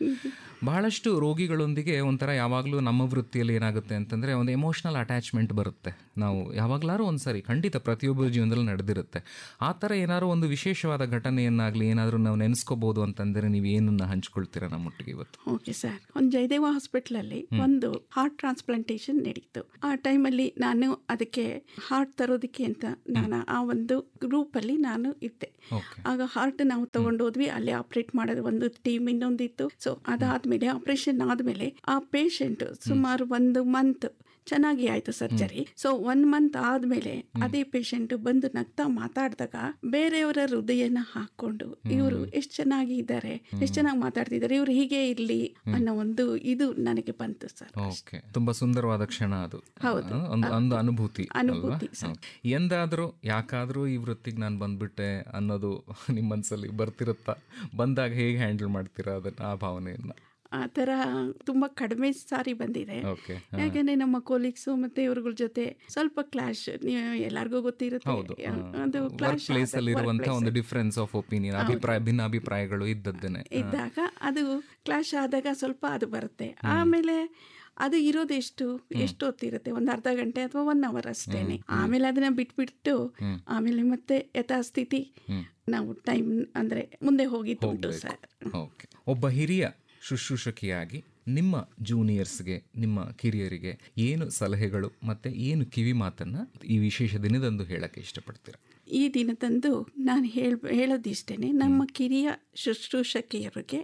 ಬಹಳಷ್ಟು ರೋಗಿಗಳೊಂದಿಗೆ ಒಂಥರ ಯಾವಾಗಲೂ ನಮ್ಮ ವೃತ್ತಿಯಲ್ಲಿ ಏನಾಗುತ್ತೆ ಅಂತಂದರೆ ಒಂದು ಎಮೋಷ್ನಲ್ ಅಟ್ಯಾಚ್ಮೆಂಟ್ ಬರುತ್ತೆ. ನಾವು ಯಾವಾಗಲಾರು ಒಂದ್ಸರಿ ಖಂಡಿತ ಪ್ರತಿಯೊಬ್ಬರ ಜೀವನದಲ್ಲಿ ನಡೆದಿರುತ್ತೆ. ಆ ಥರ ಏನಾದ್ರು ಒಂದು ವಿಶೇಷವಾದ ಘಟನೆಯನ್ನಾಗಲಿ ಏನಾದರೂ ನಾವು ನೆನೆಸ್ಕೋಬೋದು ಅಂತಂದರೆ ನೀವು ಏನನ್ನ ಹಂಚ್ಕೊಳ್ತೀರಾ ನಮ್ಮೊಟ್ಟಿಗೆ ಇವತ್ತು? ಓಕೆ ಸರ್, ಒಂದು ಜಯದೇವ ಹಾಸ್ಪಿಟ್ಲಲ್ಲಿ ಒಂದು ಹಾರ್ಟ್ ಟ್ರಾನ್ಸ್ಪ್ಲಾಂಟೇಷನ್ ನಡೀತು. ಆ ಟೈಮಲ್ಲಿ ನಾನು ಅದಕ್ಕೆ ಹಾರ್ಟ್ ತರೋದಕ್ಕೆ ಅಂತ ನಾನು ಆ ಒಂದು ಗ್ರೂಪಲ್ಲಿ ನಾನು ಇದ್ದೆ. ಆಗ ಹಾರ್ಟ್ ನಾವು ತಗೊಂಡೋದ್ವಿ, ಅಲ್ಲಿ ಆಪರೇಟ್ ಮಾಡೋದು ಒಂದು ಟೀಮ್ ಇನ್ನೊಂದಿತ್ತು. ಸೊ ಅದಾದ್ಮೇಲೆ ಆಪರೇಷನ್ ಆದ್ಮೇಲೆ ಆ ಪೇಷಂಟ್ ಸುಮಾರು ಒಂದು ಮಂತ್ ಚೆನ್ನಾಗಿ ಆಯ್ತು ಸರ್ಜರಿ. ಸೊ ಒನ್ ಮಂತ್ ಆದ್ಮೇಲೆ ಅದೇ ಪೇಷಂಟ್ ಬಂದು ನಗ್ತಾ ಮಾತಾಡಿದಾಗ ಬೇರೆಯವರ ಹೃದಯನ ಹಾಕೊಂಡು ಇವರು ಎಷ್ಟು ಚೆನ್ನಾಗಿ ಇದ್ದಾರೆ, ಎಷ್ಟು ಚೆನ್ನಾಗಿ ಮಾತಾಡ್ತಿದ್ದಾರೆ, ಇವ್ರು ಹೀಗೆ ಇರ್ಲಿ ಅನ್ನೋ ಒಂದು ಇದು ನನಗೆ ಬಂತು ಸರ್. ಓಕೆ, ತುಂಬಾ ಸುಂದರವಾದ ಕ್ಷಣ ಅದು. ಹೌದು, ಒಂದು ಒಂದು ಅನುಭೂತಿ ಅನುಭೂತಿ ಸರ್. ಎಂದಾದ್ರೂ ಯಾಕಾದ್ರೂ ಈ ವೃತ್ತಿಗೆ ನಾನು ಬಂದ್ಬಿಟ್ಟೆ ಅನ್ನೋದು ನಿಮ್ಮ ಮನಸ್ಸಲ್ಲಿ ಬರ್ತಿರುತ್ತಾ? ಬಂದಾಗ ಹೇಗೆ ಹ್ಯಾಂಡಲ್ ಮಾಡ್ತೀರಾ ಅದನ್ನ, ಆ ಭಾವನೆಯನ್ನ? ಆ ಥರ ತುಂಬ ಕಡಿಮೆ ಸಾರಿ ಬಂದಿದೆ. ಯಾಕೆಂದರೆ ನಮ್ಮ ಕೊಲೀಗ್ಸು ಮತ್ತು ಇವ್ರಗಳ ಜೊತೆ ಸ್ವಲ್ಪ ಕ್ಲಾಶ್, ಎಲ್ಲರಿಗೂ ಗೊತ್ತಿರುತ್ತೆ, ಅದು ಕ್ಲಾಶ್ ಇರುವಂತಹ ಒಂದು ಡಿಫರೆನ್ಸ್ ಆಫ್ ಒಪಿನಿಯನ್, ಅಭಿಪ್ರಾಯ ಭಿನ್ನ ಅಭಿಪ್ರಾಯಗಳು ಇದ್ದದ್ದೇನೆ ಇದ್ದಾಗ ಅದು ಕ್ಲಾಶ್ ಆದಾಗ ಸ್ವಲ್ಪ ಅದು ಬರುತ್ತೆ. ಆಮೇಲೆ ಅದು ಇರೋದೆಷ್ಟು ಎಷ್ಟು ಹೊತ್ತಿರುತ್ತೆ, ಒಂದು ಅರ್ಧ ಗಂಟೆ ಅಥವಾ ಒನ್ ಅವರ್ ಅಷ್ಟೇನೆ. ಆಮೇಲೆ ಅದನ್ನ ಬಿಟ್ಬಿಟ್ಟು ಆಮೇಲೆ ಮತ್ತೆ ಯಥಾಸ್ಥಿತಿ ನಾವು ಟೈಮ್ ಅಂದರೆ ಮುಂದೆ ಹೋಗಿದ್ದು ಸರ್. ಓಕೆ, ಒಬ್ಬ ಹಿರಿಯ ಶುಶ್ರೂಷಕಿಯಾಗಿ ನಿಮ್ಮ ಜೂನಿಯರ್ಸ್ಗೆ, ನಿಮ್ಮ ಕಿರಿಯರಿಗೆ ಏನು ಸಲಹೆಗಳು ಮತ್ತು ಏನು ಕಿವಿ ಮಾತನ್ನು ಈ ವಿಶೇಷ ದಿನದಂದು ಹೇಳಕ್ಕೆ ಇಷ್ಟಪಡ್ತೀರಾ? ಈ ದಿನದಂದು ನಾನು ಹೇಳ ಹೇಳೋದಿಷ್ಟೇನೆ, ನಮ್ಮ ಕಿರಿಯ ಶುಶ್ರೂಷಕಿಯರಿಗೆ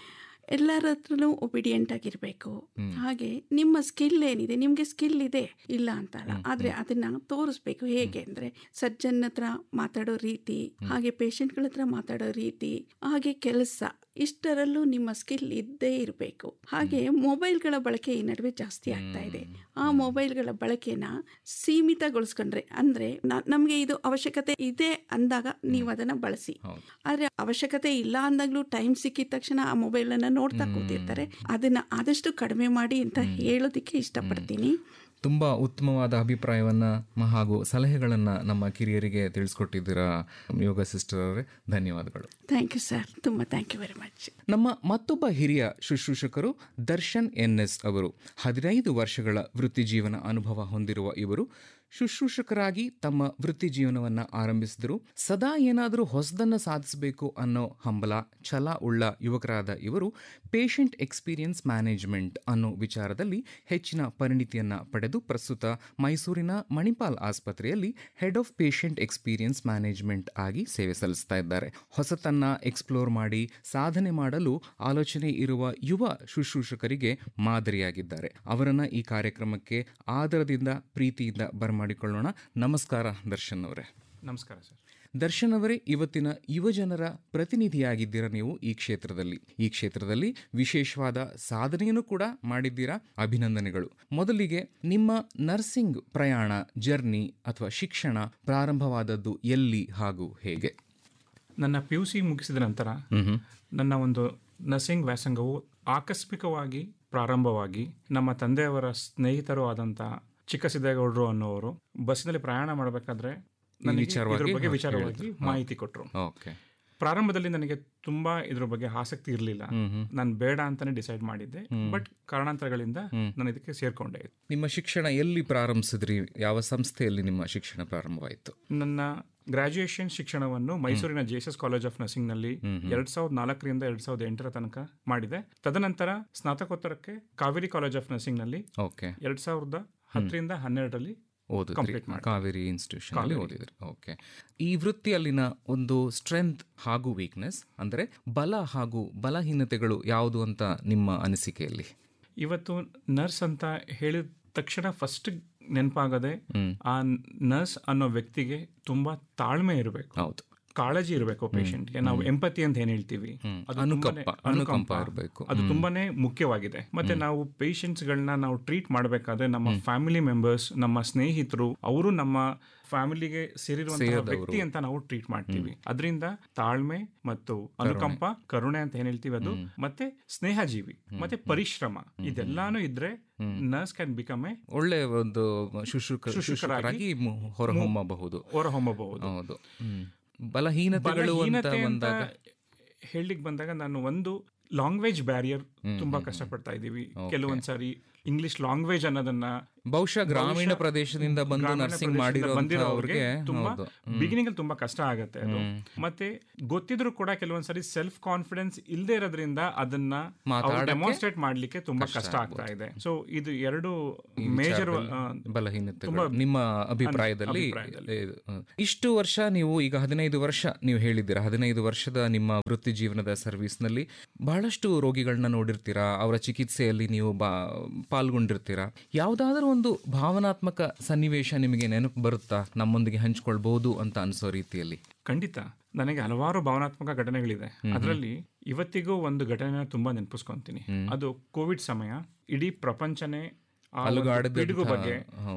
ಎಲ್ಲರ ಹತ್ರನೂ ಒಬಿಡಿಯೆಂಟ್ ಆಗಿರಬೇಕು. ಹಾಗೆ ನಿಮ್ಮ ಸ್ಕಿಲ್ ಏನಿದೆ, ನಿಮಗೆ ಸ್ಕಿಲ್ ಇದೆ ಇಲ್ಲ ಅಂತಲ್ಲ, ಆದರೆ ಅದನ್ನ ತೋರಿಸ್ಬೇಕು. ಹೇಗೆ ಅಂದರೆ ಸರ್ಜನ್ ಹತ್ರ ಮಾತಾಡೋ ರೀತಿ, ಹಾಗೆ ಪೇಷಂಟ್ಗಳ ಹತ್ರ ಮಾತಾಡೋ ರೀತಿ, ಹಾಗೆ ಕೆಲಸ, ಇಷ್ಟರಲ್ಲೂ ನಿಮ್ಮ ಸ್ಕಿಲ್ ಇದ್ದೇ ಇರಬೇಕು. ಹಾಗೆ ಮೊಬೈಲ್ಗಳ ಬಳಕೆ ಈ ನಡುವೆ ಜಾಸ್ತಿ ಆಗ್ತಾ ಇದೆ. ಆ ಮೊಬೈಲ್ಗಳ ಬಳಕೆನ ಸೀಮಿತಗೊಳಿಸ್ಕೊಂಡ್ರೆ, ಅಂದರೆ ನಮಗೆ ಇದು ಅವಶ್ಯಕತೆ ಇದೆ ಅಂದಾಗ ನೀವು ಅದನ್ನು ಬಳಸಿ. ಆದರೆ ಅವಶ್ಯಕತೆ ಇಲ್ಲ ಅಂದಾಗಲೂ ಟೈಮ್ ಸಿಕ್ಕಿದ ತಕ್ಷಣ ಆ ಮೊಬೈಲನ್ನು ನೋಡ್ತಾ ಕೂತಿರ್ತಾರೆ. ಅದನ್ನ ಆದಷ್ಟು ಕಡಿಮೆ ಮಾಡಿ ಅಂತ ಹೇಳೋದಕ್ಕೆ ಇಷ್ಟಪಡ್ತೀನಿ. ತುಂಬ ಉತ್ತಮವಾದ ಅಭಿಪ್ರಾಯವನ್ನ ಹಾಗೂ ಸಲಹೆಗಳನ್ನ ನಮ್ಮ ಕಿರಿಯರಿಗೆ ತಿಳಿಸ್ಕೊಟ್ಟಿದ್ದೀರಾ ಯೋಗ ಸಿಸ್ಟರ್ ಅವರೇ, ಧನ್ಯವಾದಗಳು. ಥ್ಯಾಂಕ್ ಯು ಸರ್, ತುಂಬ ಥ್ಯಾಂಕ್ ಯು ವೆರಿ ಮಚ್. ನಮ್ಮ ಮತ್ತೊಬ್ಬ ಹಿರಿಯ ಶುಶ್ರೂಷಕರು ದರ್ಶನ್ ಎನ್ ಎಸ್ ಅವರು. ಹದಿನೈದು ವರ್ಷಗಳ ವೃತ್ತಿ ಜೀವನ ಅನುಭವ ಹೊಂದಿರುವ ಇವರು ಶುಶ್ರೂಷಕರಾಗಿ ತಮ್ಮ ವೃತ್ತಿ ಜೀವನವನ್ನು ಆರಂಭಿಸಿದರು. ಸದಾ ಏನಾದರೂ ಹೊಸದನ್ನು ಸಾಧಿಸಬೇಕು ಅನ್ನೋ ಹಂಬಲ, ಛಲ ಉಳ್ಳ ಯುವಕರಾದ ಇವರು ಪೇಷಂಟ್ ಎಕ್ಸ್ಪೀರಿಯನ್ಸ್ ಮ್ಯಾನೇಜ್ಮೆಂಟ್ ಅನ್ನೋ ವಿಚಾರದಲ್ಲಿ ಹೆಚ್ಚಿನ ಪರಿಣಿತಿಯನ್ನು ಪಡೆದು ಪ್ರಸ್ತುತ ಮೈಸೂರಿನ ಮಣಿಪಾಲ್ ಆಸ್ಪತ್ರೆಯಲ್ಲಿ head of patient experience management ಆಗಿ ಸೇವೆ ಸಲ್ಲಿಸ್ತಾ ಇದ್ದಾರೆ. ಹೊಸತನ್ನ ಎಕ್ಸ್ಪ್ಲೋರ್ ಮಾಡಿ ಸಾಧನೆ ಮಾಡಲು ಆಲೋಚನೆ ಇರುವ ಯುವ ಶುಶ್ರೂಷಕರಿಗೆ ಮಾದರಿಯಾಗಿದ್ದಾರೆ. ಅವರನ್ನು ಈ ಕಾರ್ಯಕ್ರಮಕ್ಕೆ ಆದರದಿಂದ ಪ್ರೀತಿಯಿಂದ ಬರಮಾಡಿಕೊಳ್ಳೋಣ. ನಮಸ್ಕಾರ ದರ್ಶನ್ ಅವರೇ. ನಮಸ್ಕಾರ ಸರ್. ದರ್ಶನ್ ಅವರೇ, ಇವತ್ತಿನ ಯುವಜನರ ಪ್ರತಿನಿಧಿಯಾಗಿದ್ದೀರಾ ನೀವು ಈ ಕ್ಷೇತ್ರದಲ್ಲಿ. ಈ ಕ್ಷೇತ್ರದಲ್ಲಿ ವಿಶೇಷವಾದ ಸಾಧನೆಯನ್ನು ಕೂಡ ಮಾಡಿದ್ದೀರಾ, ಅಭಿನಂದನೆಗಳು. ಮೊದಲಿಗೆ ನಿಮ್ಮ ನರ್ಸಿಂಗ್ ಪ್ರಯಾಣ, ಜರ್ನಿ ಅಥವಾ ಶಿಕ್ಷಣ ಪ್ರಾರಂಭವಾದದ್ದು ಎಲ್ಲಿ ಹಾಗೂ ಹೇಗೆ? ನನ್ನ ಪಿ ಯು ಸಿ ಮುಗಿಸಿದ ನಂತರ ನನ್ನ ಒಂದು ನರ್ಸಿಂಗ್ ವ್ಯಾಸಂಗವು ಆಕಸ್ಮಿಕವಾಗಿ ಪ್ರಾರಂಭವಾಗಿ ನಮ್ಮ ತಂದೆಯವರ ಸ್ನೇಹಿತರು ಆದಂಥ ಚಿಕ್ಕ ಸಿದ್ದೇಗೌಡರು ಅನ್ನೋರು ಬಸ್ಸಿನಲ್ಲಿ ಪ್ರಯಾಣ ಮಾಡಬೇಕಾದ್ರೆ ನನಗೆ ಇದ್ರ ಬಗ್ಗೆ ವಿಚಾರವಾಗಿ ಮಾಹಿತಿ ಕೊಟ್ಟರು. ಪ್ರಾರಂಭದಲ್ಲಿ ನನಗೆ ತುಂಬಾ ಇದ್ರ ಬಗ್ಗೆ ಆಸಕ್ತಿ ಇರಲಿಲ್ಲ, ನಾನು ಬೇಡ ಅಂತಾನೆ ಡಿಸೈಡ್ ಮಾಡಿದ್ದೆ. ಬಟ್ ಕಾರಣಾಂತರಗಳಿಂದ ನಾನು ಇದಕ್ಕೆ ಸೇರ್ಕೊಂಡೆ. ನಿಮ್ಮ ಶಿಕ್ಷಣ ಎಲ್ಲಿ ಪ್ರಾರಂಭಿಸಿದ್ರಿ? ಯಾವ ಸಂಸ್ಥೆಯಲ್ಲಿ ನಿಮ್ಮ ಶಿಕ್ಷಣ ಪ್ರಾರಂಭವಾಯಿತು? ನನ್ನ ಗ್ರಾಜುಯೇಷನ್ ಶಿಕ್ಷಣವನ್ನು ಮೈಸೂರಿನ J S S college of nursing ನಲ್ಲಿ ಎರಡ್ ಸಾವಿರದ ನಾಲ್ಕರಿಂದ ಎರಡ್ ಸಾವಿರದ ಎಂಟರ ತನಕ ಮಾಡಿದೆ. ತದನಂತರ ಸ್ನಾತಕೋತ್ತರಕ್ಕೆ ಕಾವೇರಿ ಕಾಲೇಜ್ ಆಫ್ ನರ್ಸಿಂಗ್ ನಲ್ಲಿ ಎರಡ್ ಸಾವಿರದ ಹತ್ತರಿಂದ ಹನ್ನೆರಡರಲ್ಲಿ ಕಾವೇರಿ ಇನ್ಸ್ಟಿಟ್ಯೂಷನ್ ಅಲ್ಲಿ ಓದಿದ್ರಿ. ಓಕೆ. ಈ ವೃತ್ತಿಯಲ್ಲಿನ ಒಂದು ಸ್ಟ್ರೆಂತ್ ಹಾಗೂ ವೀಕ್ನೆಸ್, ಅಂದರೆ ಬಲ ಹಾಗೂ ಬಲಹೀನತೆಗಳು ಯಾವುದು ಅಂತ ನಿಮ್ಮ ಅನಿಸಿಕೆಯಲ್ಲಿ? ಇವತ್ತು ನರ್ಸ್ ಅಂತ ಹೇಳಿದ ತಕ್ಷಣ ಫಸ್ಟ್ ನೆನಪಾಗದೆ ಆ ನರ್ಸ್ ಅನ್ನೋ ವ್ಯಕ್ತಿಗೆ ತುಂಬಾ ತಾಳ್ಮೆ ಇರಬೇಕು. ಹೌದು. ಕಾಳಜಿ ಇರಬೇಕು ಪೇಷಂಟ್ಗೆ. ನಾವು ಎಂಪತಿ ಅಂತ ಏನ್ ಹೇಳ್ತೀವಿ, ಅದು ಅನುಕಂಪ ತುಂಬಾನೇ- ಅನುಕಂಪ ಇರಬೇಕು. ಅದು ತುಂಬಾನೇ ಮುಖ್ಯವಾಗಿದೆ. ಮತ್ತೆ ನಾವು ಪೇಷಂಟ್ಸ್ ಗಳನ್ನ ನಾವು ಟ್ರೀಟ್ ಮಾಡಬೇಕಾದ್ರೆ ನಮ್ಮ ಫ್ಯಾಮಿಲಿ ಮೆಂಬರ್ಸ್, ನಮ್ಮ ಸ್ನೇಹಿತರು, ಅವರು ನಮ್ಮ ಫ್ಯಾಮಿಲಿಗೆ ಸೇರಿರುವಂತಹ ವ್ಯಕ್ತಿ ಅಂತ ನಾವು ಟ್ರೀಟ್ ಮಾಡ್ತೀವಿ. ಅದರಿಂದ ತಾಳ್ಮೆ ಮತ್ತು ಅನುಕಂಪ, ಕರುಣೆ ಅಂತ ಏನ್ ಹೇಳ್ತೀವಿ ಅದು, ಮತ್ತೆ ಸ್ನೇಹಜೀವಿ ಮತ್ತೆ ಪರಿಶ್ರಮ, ಇದೆಲ್ಲಾನು ಇದ್ರೆ ನರ್ಸ್ ಕ್ಯಾನ್ ಬಿಕಮ್ ಎ ಒಳ್ಳೆ ಒಂದು ಶುಶ್ರೂಷ- ಶುಶ್ರೂಷಕರಾಗಿ ಮು- ಹೊರಹೊಮ್ಮಬಹುದು ಹೊರಹೊಮ್ಮಬಹುದು. ಹೌದು. ಬಲಹೀನತೆಗಳು ಅಂತ ಬಲಹೀನತೆ ಅಂತ ಬಂದಾಗ ಹೇಳಿಕ್ ಬಂದಾಗ ನಾನು ಒಂದು ಲ್ಯಾಂಗ್ವೇಜ್ ಬ್ಯಾರಿಯರ್ ತುಂಬಾ ಕಷ್ಟಪಡ್ತಾ ಇದೀವಿ. ಕೆಲವೊಂದ್ಸಾರಿ ಇಂಗ್ಲಿಷ್ ಲ್ಯಾಂಗ್ವೇಜ್ ಅನ್ನೋದನ್ನ ಬಹುಶಃ ಗ್ರಾಮೀಣ ಪ್ರದೇಶದಿಂದ ಬಂದು ನರ್ಸಿಂಗ್ ಮಾಡಿರೋರಿಗೆ ತುಂಬಾ ಬಿಗಿನಿಂಗ್ ಅಲ್ಲಿ ತುಂಬಾ ಕಷ್ಟ ಆಗತ್ತೆ ಅದು. ಮತ್ತೆ ಗೊತ್ತಿದ್ರು ಕೂಡ ಕೆಲವೊಂದ್ಸರಿ ಸೆಲ್ಫ್ ಕಾನ್ಫಿಡೆನ್ಸ್ ಇಲ್ಲದೆ ಇರೋದ್ರಿಂದ ಅದನ್ನ ಡೆಮಾನ್ಸ್ಟ್ರೇಟ್ ಮಾಡ್ಲಿಕ್ಕೆ ತುಂಬಾ ಕಷ್ಟ ಆಗ್ತಾ ಇದೆ. ಸೊ ಇದು ಎರಡು ಮೇಜರ್ ಬಲಹೀನತೆಗಳು ನಿಮ್ಮ ಅಭಿಪ್ರಾಯದಲ್ಲಿ. ಇಷ್ಟು ವರ್ಷ ನೀವು ಈಗ ಹದಿನೈದು ವರ್ಷ ನೀವು ಹೇಳಿದ್ದೀರಾ, ಹದಿನೈದು ವರ್ಷದ ನಿಮ್ಮ ವೃತ್ತಿ ಜೀವನದ ಸರ್ವಿಸ್ ನಲ್ಲಿ ಬಹಳಷ್ಟು ರೋಗಿಗಳನ್ನ ನೋಡಿರ್ತೀರಾ, ಅವರ ಚಿಕಿತ್ಸೆಯಲ್ಲಿ ನೀವು ಬಾ ಪಾಲ್ಗೊಂಡಿರ್ತೀರಾ. ಯಾವುದಾದ್ರೂ ಒಂದು ಭಾವನಾತ್ಮಕ ಸನ್ನಿವೇಶ ನಿಮಗೆ ನೆನಪು ಬರುತ್ತಾ, ನಮ್ಮೊಂದಿಗೆ ಹಂಚ್ಕೊಳ್ಬಹುದು ಅಂತ ಅನ್ಸೋ ರೀತಿಯಲ್ಲಿ? ಖಂಡಿತ, ನನಗೆ ಹಲವಾರು ಭಾವನಾತ್ಮಕ ಘಟನೆಗಳಿದೆ. ಅದರಲ್ಲಿ ಇವತ್ತಿಗೂ ಒಂದು ಘಟನೆ ತುಂಬಾ ನೆನಪಿಸ್ಕೊಂತೀನಿ. ಅದು ಕೋವಿಡ್ ಸಮಯ. ಇಡೀ ಪ್ರಪಂಚನೇ ಆ ಒಂದು ಪಿಡುಗು ಬಗ್ಗೆ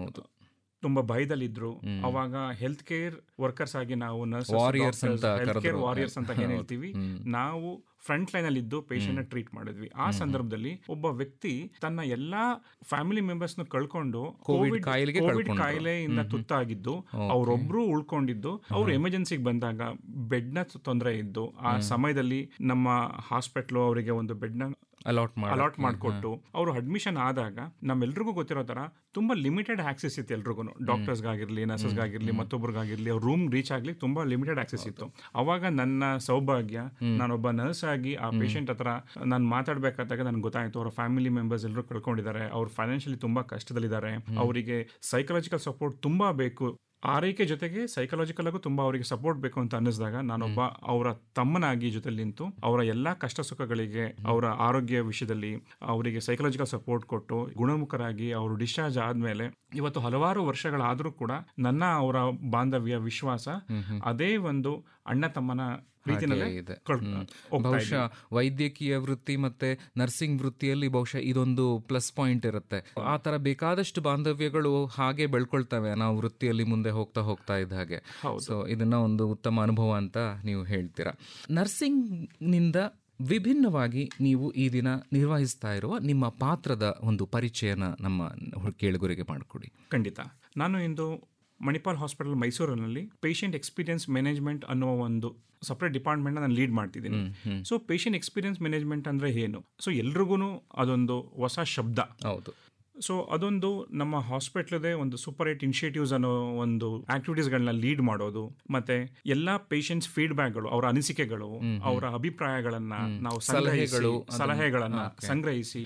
ತುಂಬಾ ಭಯದಲ್ಲಿದ್ರು. ಅವಾಗ ಹೆಲ್ತ್ ಕೇರ್ ವರ್ಕರ್ಸ್ ಆಗಿ ನಾವು ನರ್ಸ್ ವಾರಿಯರ್ಸ್ ಅಂತ ಹೆಲ್ತ್ ಕೇರ್ ವಾರಿಯರ್ಸ್ ಅಂತ ಏನ್ ಹೇಳ್ತೀವಿ, ನಾವು ಫ್ರಂಟ್ ಲೈನ್ ಅಲ್ಲಿ ಇದ್ದು ಪೇಷಂಟ್ ನ ಟ್ರೀಟ್ ಮಾಡಿದ್ವಿ. ಆ ಸಂದರ್ಭದಲ್ಲಿ ಒಬ್ಬ ವ್ಯಕ್ತಿ ತನ್ನ ಎಲ್ಲಾ ಫ್ಯಾಮಿಲಿ ಮೆಂಬರ್ಸ್ ನ ಕಳ್ಕೊಂಡು ಕೋವಿಡ್ ಕೋವಿಡ್ ಕಾಯಿಲೆಯಿಂದ ತುತ್ತಾಗಿದ್ದು, ಅವ್ರೊಬ್ರು ಉಳ್ಕೊಂಡಿದ್ದು, ಅವ್ರು ಎಮರ್ಜೆನ್ಸಿಗೆ ಬಂದಾಗ ಬೆಡ್ ನ ತೊಂದರೆ ಇದ್ದು, ಆ ಸಮಯದಲ್ಲಿ ನಮ್ಮ ಹಾಸ್ಪಿಟ್ಲು ಅವರಿಗೆ ಒಂದು ಬೆಡ್ ನ ಅಲಾಟ್ ಅಲಾಟ್ ಮಾಡಿಕೊಟ್ಟು ಅವರು ಅಡ್ಮಿಷನ್ ಆದಾಗ ನಮ್ಮೆಲ್ರಿಗೂ ಗೊತ್ತಿರೋ ತರ ತುಂಬಾ ಲಿಮಿಟೆಡ್ ಆಕ್ಸೆಸ್ ಇತ್ತು. ಎಲ್ರಿಗೂ, ಡಾಕ್ಟರ್ಸ್ಗಾಗಿರ್ಲಿ, ನರ್ಸಸ್ಗಾಗಿರ್ಲಿ, ಮತ್ತೊಬ್ಬರಿಗಾಗಿರ್ಲಿ, ಅವ್ರ ರೂಮ್ ರೀಚ್ ಆಗ್ಲಿ ತುಂಬಾ ಲಿಮಿಟೆಡ್ ಆಕ್ಸೆಸ್ ಇತ್ತು. ಅವಾಗ ನನ್ನ ಸೌಭಾಗ್ಯ, ನಾನೊಬ್ಬ ನರ್ಸ್ ಆಗಿ ಆ ಪೇಷಂಟ್ ಹತ್ರ ನಾನು ಮಾತಾಡ್ಬೇಕಾದಾಗ ನನ್ಗೆ ಗೊತ್ತಾಯ್ತು ಅವರ ಫ್ಯಾಮಿಲಿ ಮೆಂಬರ್ಸ್ ಎಲ್ಲರೂ ಕಳ್ಕೊಂಡಿದ್ದಾರೆ, ಅವ್ರು ಫೈನಾನ್ಷಿಯಲಿ ತುಂಬಾ ಕಷ್ಟದಲ್ಲಿದ್ದಾರೆ, ಅವರಿಗೆ ಸೈಕಲಾಜಿಕಲ್ ಸಪೋರ್ಟ್ ತುಂಬಾ ಬೇಕು, ಆರೈಕೆ ಜೊತೆಗೆ ಸೈಕಲಾಜಿಕಲ್ ಆಗು ತುಂಬಾ ಅವರಿಗೆ ಸಪೋರ್ಟ್ ಬೇಕು ಅಂತ ಅನ್ನಿಸಿದಾಗ ನಾನೊಬ್ಬ ಅವರ ತಮ್ಮನಾಗಿ ಜೊತೆಲಿ ನಿಂತು ಅವರ ಎಲ್ಲಾ ಕಷ್ಟ ಸುಖಗಳಿಗೆ, ಅವರ ಆರೋಗ್ಯ ವಿಷಯದಲ್ಲಿ ಅವರಿಗೆ ಸೈಕಲಾಜಿಕಲ್ ಸಪೋರ್ಟ್ ಕೊಟ್ಟು ಗುಣಮುಖರಾಗಿ ಅವರು ಡಿಸ್ಚಾರ್ಜ್ ಆದ್ಮೇಲೆ ಇವತ್ತು ಹಲವಾರು ವರ್ಷಗಳಾದ್ರೂ ಕೂಡ ನನ್ನ ಅವರ ಬಾಂಧವ್ಯ, ವಿಶ್ವಾಸ ಅದೇ ಒಂದು ಅಣ್ಣ ತಮ್ಮನ ಬಹುಶಃ ವೈದ್ಯಕೀಯ ವೃತ್ತಿ ಮತ್ತೆ ನರ್ಸಿಂಗ್ ವೃತ್ತಿಯಲ್ಲಿ ಬಹುಶಃ ಇದೊಂದು ಪ್ಲಸ್ ಪಾಯಿಂಟ್ ಇರುತ್ತೆ. ಆ ತರ ಬೇಕಾದಷ್ಟು ಬಾಂಧವ್ಯಗಳು ಹಾಗೆ ಬೆಳ್ಕೊಳ್ತವೆ ನಾವು ವೃತ್ತಿಯಲ್ಲಿ ಮುಂದೆ ಹೋಗ್ತಾ ಹೋಗ್ತಾ ಇದ್ದ ಹಾಗೆ. ಸೊ ಇದನ್ನ ಒಂದು ಉತ್ತಮ ಅನುಭವ ಅಂತ ನೀವು ಹೇಳ್ತೀರಾ. ನರ್ಸಿಂಗ್ ನಿಂದ ವಿಭಿನ್ನವಾಗಿ ನೀವು ಈ ದಿನ ನಿರ್ವಹಿಸ್ತಾ ಇರುವ ನಿಮ್ಮ ಪಾತ್ರದ ಒಂದು ಪರಿಚಯನ ನಮ್ಮ ಕೇಳುಗರಿಗೆ ಮಾಡಿಕೊಡಿ. ಖಂಡಿತ. ನಾನು ಇಂದು ಮಣಿಪಾಲ್ ಹಾಸ್ಪಿಟಲ್ ಮೈಸೂರಿನಲ್ಲಿ ಪೇಷಂಟ್ ಎಕ್ಸ್ಪೀರಿಯನ್ಸ್ ಮ್ಯಾನೇಜ್ಮೆಂಟ್ ಅನ್ನುವ ಒಂದು ಸಪ್ರೇಟ್ ಡಿಪಾರ್ಟ್ಮೆಂಟ್ ನಾನು ಲೀಡ್ ಮಾಡ್ತಿದ್ದೀನಿ. ಸೊ ಪೇಷಂಟ್ ಎಕ್ಸ್ಪೀರಿಯನ್ಸ್ ಮ್ಯಾನೇಜ್ಮೆಂಟ್ ಅಂದ್ರೆ ಏನು? ಸೊ ಎಲ್ರಿಗೂ ಅದೊಂದು ಹೊಸ ಶಬ್ದ. ಹೌದು. ಸೊ ಅದೊಂದು ನಮ್ಮ ಹಾಸ್ಪಿಟ್ಲದೇ ಒಂದು ಸೂಪರ್ ಏಟ್ ಇನಿಷಿಯೇಟಿವ್ಸ್ ಅನ್ನೋ ಒಂದು ಆಕ್ಟಿವಿಟೀಸ್ಗಳನ್ನ ಲೀಡ್ ಮಾಡೋದು, ಮತ್ತೆ ಎಲ್ಲಾ ಪೇಷಂಟ್ಸ್ ಫೀಡ್ಬ್ಯಾಕ್ಗಳು, ಅವರ ಅನಿಸಿಕೆಗಳು, ಅವರ ಅಭಿಪ್ರಾಯಗಳನ್ನ ನಾವು ಸಲಹೆಗಳು ಸಲಹೆಗಳನ್ನ ಸಂಗ್ರಹಿಸಿ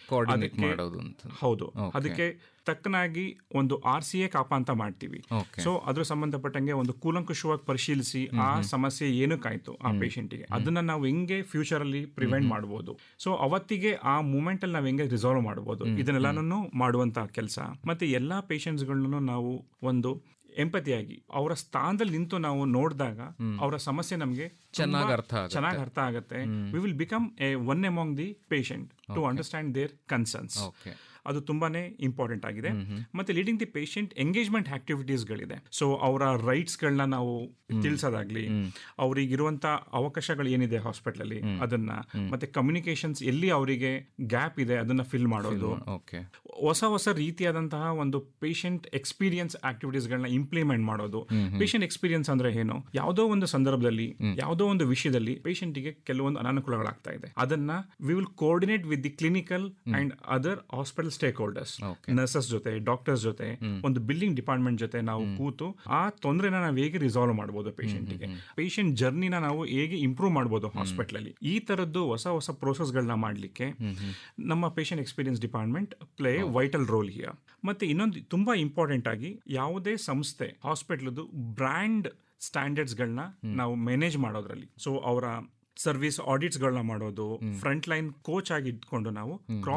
ಹೌದು ಅದಕ್ಕೆ ತಕ್ಕನಾಗಿ ಒಂದು ಆರ್ ಸಿ ಎ ಕಾಪ ಅಂತ ಮಾಡ್ತೀವಿ. ಸೊ ಅದ್ರ ಸಂಬಂಧಪಟ್ಟಂಗೆ ಒಂದು ಕೂಲಂಕುಷವಾಗಿ ಪರಿಶೀಲಿಸಿ ಆ ಸಮಸ್ಯೆ ಏನಕ್ಕಾಯ್ತು ಆ ಪೇಷಂಟ್ಗೆ, ಅದನ್ನ ನಾವು ಹೆಂಗೆ ಫ್ಯೂಚರ್ ಅಲ್ಲಿ ಪ್ರಿವೆಂಟ್ ಮಾಡಬಹುದು, ಸೊ ಅವತ್ತಿಗೆ ಆ ಮೂಮೆಂಟ್ ಅಲ್ಲಿ ನಾವ್ ಹೆಂಗೆ ರಿಸಾಲ್ವ್ ಮಾಡಬಹುದು, ಇದನ್ನೆಲ್ಲಾನು ಮಾಡುವಂತ ಕೆಲಸ. ಮತ್ತೆ ಎಲ್ಲಾ ಪೇಷಂಟ್ಸ್ ಗಳನ್ನು ನಾವು ಒಂದು ಎಂಪತಿಯಾಗಿ ಅವರ ಸ್ಥಾನದಲ್ಲಿ ನಿಂತು ನಾವು ನೋಡಿದಾಗ ಅವರ ಸಮಸ್ಯೆ ನಮಗೆ ಚೆನ್ನಾಗಿ ಅರ್ಥ ಚೆನ್ನಾಗಿ ಅರ್ಥ ಆಗುತ್ತೆ. We will become A one among the patient to understand there concerns. ಅದು ತುಂಬಾನೇ ಇಂಪಾರ್ಟೆಂಟ್ ಆಗಿದೆ. ಮತ್ತೆ leading the patient engagement ಆಕ್ಟಿವಿಟೀಸ್ಗಳಿದೆ. So ಅವರ ರೈಟ್ಸ್ಗಳನ್ನ ನಾವು ತಿಳಿಸೋದಾಗ್ಲಿ, ಅವ್ರಿಗಿರುವಂತ ಅವಕಾಶಗಳು ಏನಿದೆ ಹಾಸ್ಪಿಟಲ್ ಅಲ್ಲಿ ಅದನ್ನ, ಮತ್ತೆ ಕಮ್ಯುನಿಕೇಶನ್ಸ್ ಎಲ್ಲಿ ಅವರಿಗೆ ಗ್ಯಾಪ್ ಇದೆ ಅದನ್ನ ಫಿಲ್ ಮಾಡೋದು, ಹೊಸ ಹೊಸ ರೀತಿಯಾದಂತಹ ಒಂದು ಪೇಷಂಟ್ ಎಕ್ಸ್ಪೀರಿಯನ್ಸ್ ಆಕ್ಟಿವಿಟೀಸ್ಗಳನ್ನ ಇಂಪ್ಲಿಮೆಂಟ್ ಮಾಡೋದು. ಪೇಷಂಟ್ ಎಕ್ಸ್ಪೀರಿಯನ್ಸ್ ಅಂದ್ರೆ ಏನು? ಯಾವುದೋ ಒಂದು ಸಂದರ್ಭದಲ್ಲಿ ಯಾವುದೋ ಒಂದು ವಿಷಯದಲ್ಲಿ ಪೇಷಂಟ್ಗೆ ಕೆಲವೊಂದು ಅನಾನುಕೂಲಗಳಾಗ್ತಾ ಇದೆ, ಅದನ್ನ we will coordinate with the clinical and other hospital stake holders, nurses ಜೊತೆ, ಡಾಕ್ಟರ್ಸ್ ಜೊತೆ, ಒಂದು ಬಿಲ್ಡಿಂಗ್ ಡಿಪಾರ್ಟ್ಮೆಂಟ್ ಜೊತೆ ನಾವು ಕೂತು ಆ ತೊಂದರೆನ ನಾವು ಹೇಗೆ ರಿಸಾಲ್ವ್ ಮಾಡಬಹುದು, ಪೇಷಂಟ್ಗೆ ಪೇಷಂಟ್ ಜರ್ನಿನ ನಾವು ಹೇಗೆ ಇಂಪ್ರೂವ್ ಮಾಡಬಹುದು ಹಾಸ್ಪಿಟಲ್ ಅಲ್ಲಿ, ಈ ತರದ್ದು ಹೊಸ ಹೊಸ ಪ್ರೋಸೆಸ್ ಗಳನ್ನ ಮಾಡ್ಲಿಕ್ಕೆ ನಮ್ಮ patient experience department play vital role here. ಮತ್ತೆ ಇನ್ನೊಂದು ತುಂಬಾ ಇಂಪಾರ್ಟೆಂಟ್ ಆಗಿ, ಯಾವುದೇ ಸಂಸ್ಥೆ ಹಾಸ್ಪಿಟಲ್ದು ಬ್ರ್ಯಾಂಡ್ ಸ್ಟ್ಯಾಂಡರ್ಡ್ಸ್ ಗಳನ್ನ ನಾವು ಮ್ಯಾನೇಜ್ ಮಾಡೋದ್ರಲ್ಲಿ, ಸೊ ಅವರ ಸರ್ವಿಸ್ ಆಡಿಟ್ಸ್ ಗಳನ್ನ ಮಾಡೋದು, ಫ್ರಂಟ್ ಲೈನ್ ಕೋಚ್ ಆಗಿ ಇಟ್ಕೊಂಡು ನಾವು ಕ್ರಾಸ್